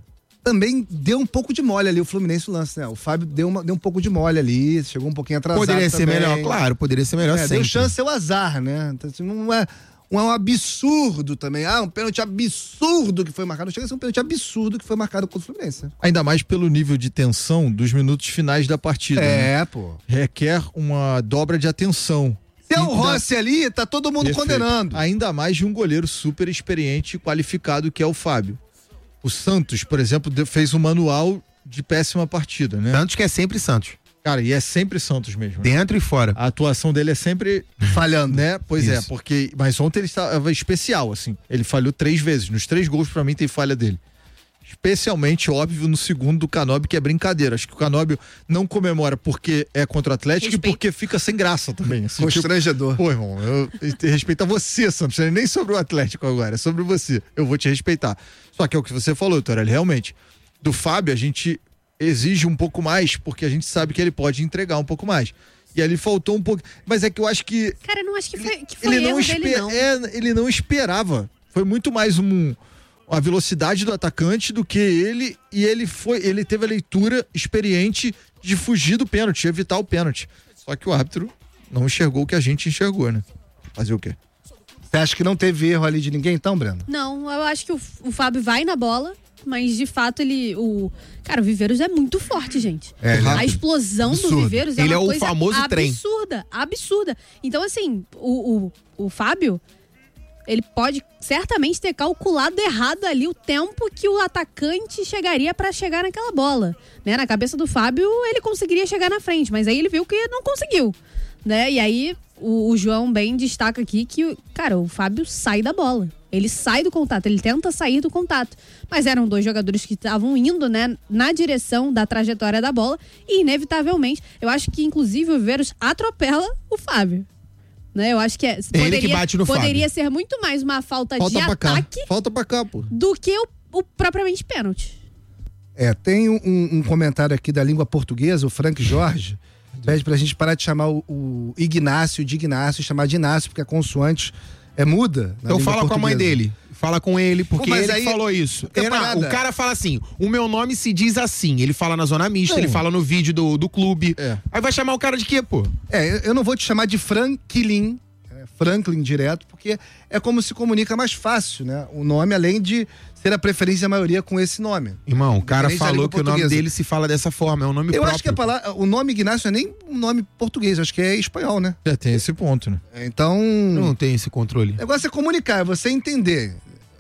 Speaker 7: também deu um pouco de mole ali o Fluminense no lance, né? O Fábio deu, uma, deu um pouco de mole ali, chegou um pouquinho atrasado.
Speaker 2: Poderia
Speaker 7: também.
Speaker 2: ser melhor, claro, poderia ser melhor
Speaker 7: é,
Speaker 2: sempre.
Speaker 7: Deu chance ao azar, né? Então, assim, não é, não é um absurdo também. Ah, um pênalti absurdo que foi marcado. Não chega a ser um pênalti absurdo que foi marcado contra o Fluminense. Né?
Speaker 8: Ainda mais pelo nível de tensão dos minutos finais da partida.
Speaker 7: É,
Speaker 8: né?
Speaker 7: pô.
Speaker 8: Requer uma dobra de atenção.
Speaker 7: Se é o Rossi ali, tá todo mundo
Speaker 8: Perfeito.
Speaker 7: condenando.
Speaker 8: Ainda mais de um goleiro super experiente e qualificado que é o Fábio. O Santos, por exemplo, fez um manual de péssima partida, né?
Speaker 2: Santos que é sempre Santos.
Speaker 8: Cara, e é sempre Santos mesmo.
Speaker 2: Dentro
Speaker 8: né?
Speaker 2: e fora.
Speaker 8: A atuação dele é sempre
Speaker 7: falhando,
Speaker 8: né? Pois
Speaker 2: Isso.
Speaker 8: é, porque mas ontem ele estava especial, assim. Ele falhou três vezes. Nos três gols, pra mim, tem falha dele. Especialmente, óbvio, no segundo do Canóbio, que é brincadeira. Acho que o Canóbio não comemora porque é contra o Atlético Respeito. E porque fica sem graça também. Assim,
Speaker 7: Constrangedor.
Speaker 8: Tipo, pô, irmão, eu, eu respeito a você, Santos. Não é nem sobre o Atlético agora, é sobre você. Eu vou te respeitar. Só que é o que você falou, Torelli, realmente. Do Fábio, a gente exige um pouco mais, porque a gente sabe que ele pode entregar um pouco mais. E ali faltou um pouco. Mas é que eu acho que.
Speaker 9: Cara, eu não acho que foi, que foi
Speaker 8: ele,
Speaker 9: erro
Speaker 8: não
Speaker 9: dele,
Speaker 8: esper...
Speaker 9: não.
Speaker 8: É, ele não esperava. Foi muito mais um. A velocidade do atacante do que ele, e ele foi, ele teve a leitura experiente de fugir do pênalti, evitar o pênalti. Só que o árbitro não enxergou o que a gente enxergou, né? Fazer o quê?
Speaker 7: Você acha que não teve erro ali de ninguém então, Breno?
Speaker 9: Não, eu acho que o, o Fábio vai na bola, mas de fato ele, o... Cara, o Viveiros é muito forte, gente.
Speaker 2: É,
Speaker 9: a
Speaker 2: rápido.
Speaker 9: explosão
Speaker 2: Absurdo.
Speaker 9: do Viveiros é
Speaker 2: ele
Speaker 9: uma
Speaker 2: é o
Speaker 9: coisa
Speaker 2: famoso trem.
Speaker 9: absurda, absurda. Então assim, o, o, o Fábio, ele pode certamente ter calculado errado ali o tempo que o atacante chegaria para chegar naquela bola, né? Na cabeça do Fábio, ele conseguiria chegar na frente, mas aí ele viu que não conseguiu, né? E aí o, o João bem destaca aqui que, cara, o Fábio sai da bola. Ele sai do contato, ele tenta sair do contato. Mas eram dois jogadores que estavam indo, né, na direção da trajetória da bola e, inevitavelmente, eu acho que, inclusive, o Viveiros atropela o Fábio. Né? Eu acho que é,
Speaker 2: ele
Speaker 9: poderia,
Speaker 2: que bate no
Speaker 9: poderia
Speaker 2: Fábio.
Speaker 9: ser muito mais uma falta,
Speaker 8: Falta
Speaker 9: de
Speaker 8: pra
Speaker 9: ataque
Speaker 8: cá. Falta pra cá, pô.
Speaker 9: do que o, o propriamente pênalti.
Speaker 7: É, tem um, um comentário aqui da língua portuguesa, o Frank Jorge, pede pra gente parar de chamar o, o Ignácio de Ignácio e chamar de Inácio, porque a consoante é muda.
Speaker 2: Então fala com a mãe dele. Fala com ele, porque
Speaker 7: Pô,
Speaker 2: ele
Speaker 7: aí,
Speaker 2: que falou isso.
Speaker 7: É,
Speaker 2: Não, o cara fala assim, o meu nome se diz assim. Ele fala na zona mista,
Speaker 7: não.
Speaker 2: ele fala no vídeo do, do clube.
Speaker 8: É.
Speaker 2: Aí vai chamar o cara de quê, pô?
Speaker 7: É, eu não vou te chamar de Franklin, é, Franklin direto, porque é como se comunica mais fácil, né? O nome, além de ser a preferência da maioria com esse nome.
Speaker 2: Irmão, o cara
Speaker 7: Diferente da
Speaker 2: falou
Speaker 7: língua
Speaker 2: que o nome
Speaker 7: portuguesa.
Speaker 2: dele se fala dessa forma, é um nome
Speaker 7: Eu
Speaker 2: próprio.
Speaker 7: acho que a palavra, o nome Ignácio não é nem um nome português, acho que é espanhol, né?
Speaker 8: Já tem esse ponto, né?
Speaker 7: Então.
Speaker 2: Não tem esse controle.
Speaker 7: O negócio é comunicar, é você entender.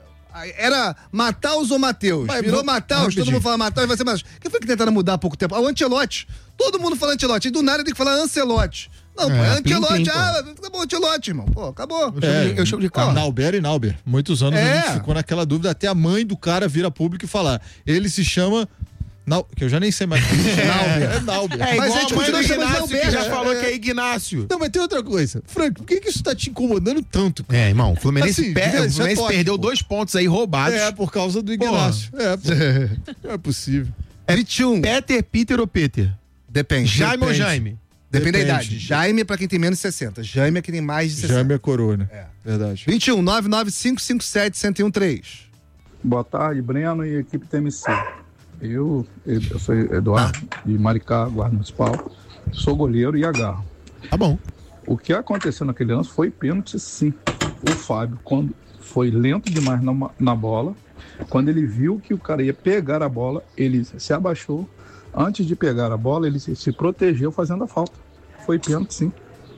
Speaker 7: Era Mataus ou Mateus?
Speaker 8: Vai,
Speaker 7: Virou
Speaker 8: vou-
Speaker 7: Mataus, todo
Speaker 8: rapidinho.
Speaker 7: mundo fala Mataus, vai ser Mataus. Quem foi que tentaram mudar há pouco tempo? Ah, o Ancelotti. Todo mundo fala Ancelotti. E do nada tem que falar Ancelotti. Não, pô, é
Speaker 2: É, plim,
Speaker 7: Ancelotti.
Speaker 2: plim, pô.
Speaker 7: Ah, acabou Ancelotti, irmão. Pô, acabou.
Speaker 8: É,
Speaker 2: eu chamo de carro.
Speaker 8: Nauber e Nauber. Muitos anos
Speaker 7: É.
Speaker 8: a gente ficou naquela dúvida, até a mãe do cara vir a público e falar. Ele se chama. Nau... Que eu já nem sei mais. Nauber. É Nauber.
Speaker 2: É
Speaker 7: Mas
Speaker 2: igual
Speaker 7: a gente
Speaker 2: a mãe do
Speaker 7: continua chamando
Speaker 2: Ignácio, que
Speaker 7: Alberto.
Speaker 2: já falou
Speaker 7: É.
Speaker 2: que é Ignácio.
Speaker 8: Não, mas tem outra coisa. Frank, por que, que isso tá te incomodando tanto? Cara?
Speaker 2: É, irmão, o Fluminense,
Speaker 8: Assim,
Speaker 2: per-
Speaker 8: isso é
Speaker 2: o Fluminense
Speaker 8: toque,
Speaker 2: perdeu
Speaker 8: pô.
Speaker 2: dois pontos aí roubados.
Speaker 8: É, por causa do Ignácio. É, pô. Não é possível.
Speaker 7: É vinte e um.
Speaker 2: Peter, Peter ou Peter?
Speaker 7: Depende.
Speaker 2: Jaime ou
Speaker 7: Depende.
Speaker 2: Jaime?
Speaker 7: Depende da
Speaker 8: Depende.
Speaker 7: idade. Jaime é pra quem tem menos de sessenta. Jaime é quem tem mais de sessenta.
Speaker 8: Jaime é coroa, né?
Speaker 7: É.
Speaker 8: Verdade.
Speaker 7: vinte e um, nove nove cinco cinco sete, um zero um três.
Speaker 10: Boa tarde, Breno e equipe T M C. Eu, eu sou Eduardo, de Maricá, Guarda Municipal. Sou goleiro e agarro.
Speaker 2: Tá bom.
Speaker 10: O que aconteceu naquele lance foi pênalti, sim. O Fábio, quando foi lento demais na, na bola, quando ele viu que o cara ia pegar a bola, ele se abaixou. Antes de pegar a bola, ele se, se protegeu fazendo a falta. Foi pênalti, sim.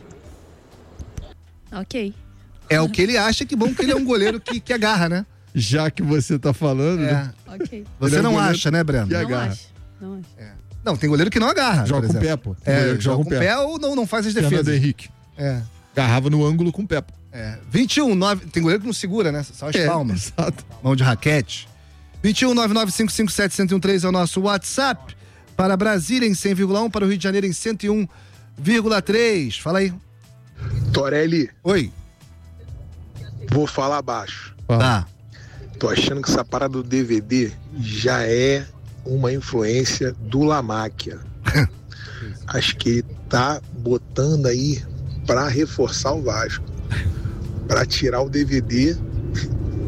Speaker 9: Ok.
Speaker 7: É o que ele acha, que bom que ele é um goleiro que, que agarra, né?
Speaker 8: Já que você tá falando,
Speaker 7: É.
Speaker 8: né?
Speaker 9: Ok.
Speaker 7: Você
Speaker 8: Ele é
Speaker 7: não
Speaker 8: goleiro
Speaker 7: acha, né, Breno?
Speaker 8: que
Speaker 9: Não
Speaker 8: agarra.
Speaker 9: acho. Não acho.
Speaker 7: Não, tem goleiro que não agarra.
Speaker 8: Joga
Speaker 7: por
Speaker 8: com o
Speaker 7: exemplo.
Speaker 8: pé, pô. Tem
Speaker 7: É,
Speaker 8: goleiro que
Speaker 7: joga com o pé ou não, não faz as
Speaker 8: Fernando
Speaker 7: defesas.
Speaker 8: Henrique.
Speaker 7: É.
Speaker 8: Agarrava no ângulo com o pé. pô.
Speaker 7: É. vinte e um, nove. Tem goleiro que não segura, né? Só as
Speaker 8: É,
Speaker 7: palmas.
Speaker 8: exato.
Speaker 7: Mão de raquete. vinte e um, nove nove cinco cinco sete, um zero um três é o nosso WhatsApp. Para Brasília em cem vírgula um, para o Rio de Janeiro em cento e um vírgula três. Fala aí.
Speaker 11: Torelli,
Speaker 7: Oi.
Speaker 11: vou falar baixo.
Speaker 7: Tá.
Speaker 11: Tô achando que essa parada do D V D já é uma influência do Lamáquia. Acho que ele tá botando aí pra reforçar o Vasco. Pra tirar o D V D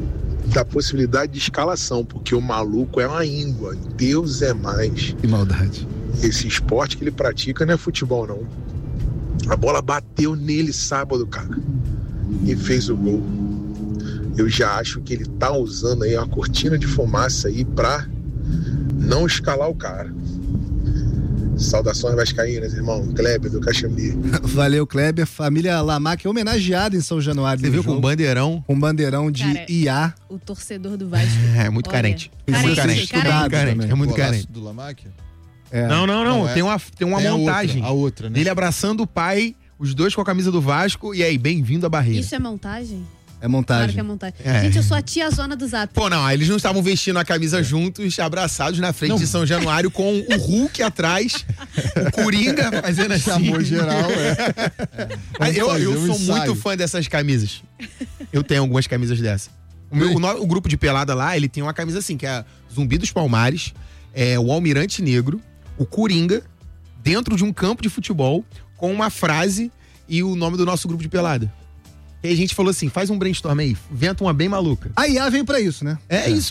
Speaker 11: da possibilidade de escalação, porque o maluco é uma íngua, Deus é mais.
Speaker 7: Que maldade.
Speaker 11: Esse esporte que ele pratica não é futebol, não. A bola bateu nele sábado, cara, e fez o gol. Eu já acho que ele tá usando aí uma cortina de fumaça aí pra não escalar o cara. Saudações vascaínas, irmão. Kleber do Caxambi.
Speaker 7: Valeu, Kleber. Família Lamac é homenageada em São Januário.
Speaker 2: Você viu com um bandeirão?
Speaker 7: Um bandeirão de
Speaker 9: Cara,
Speaker 7: I A.
Speaker 9: O torcedor do Vasco.
Speaker 2: É muito
Speaker 9: Olha,
Speaker 2: carente. É
Speaker 9: carente,
Speaker 2: muito carente.
Speaker 9: carente.
Speaker 2: carente. É muito
Speaker 8: Golaço
Speaker 2: carente.
Speaker 8: do Lamáquia?
Speaker 7: É.
Speaker 2: Não, não, não.
Speaker 8: Não, é-
Speaker 2: tem uma, tem uma
Speaker 8: é a
Speaker 2: montagem.
Speaker 8: outra, a outra, né?
Speaker 2: Dele abraçando o pai, os dois com a camisa do Vasco. E aí, bem-vindo à Barreira.
Speaker 9: Isso é montagem?
Speaker 7: É montagem.
Speaker 9: Claro que é montagem.
Speaker 2: É.
Speaker 9: Gente, eu sou a tia zona do Zap.
Speaker 2: Pô, não, eles não estavam vestindo a camisa juntos, abraçados na frente
Speaker 8: Não.
Speaker 2: de São Januário, com o Hulk atrás, o Coringa fazendo assim.
Speaker 8: Chamou geral, é.
Speaker 2: Ah, eu,
Speaker 8: Vamos
Speaker 2: eu
Speaker 8: fazer um
Speaker 2: sou
Speaker 8: ensaio.
Speaker 2: muito fã dessas camisas. Eu tenho algumas camisas dessas. O, meu, o, no- o grupo de pelada lá, ele tem uma camisa assim, que é Zumbi dos Palmares, é, o Almirante Negro, o Coringa, dentro de um campo de futebol, com uma frase e o nome do nosso grupo de pelada. E aí a gente falou assim, faz um brainstorm aí, inventa uma bem maluca.
Speaker 7: A I A vem pra isso, né?
Speaker 2: É isso.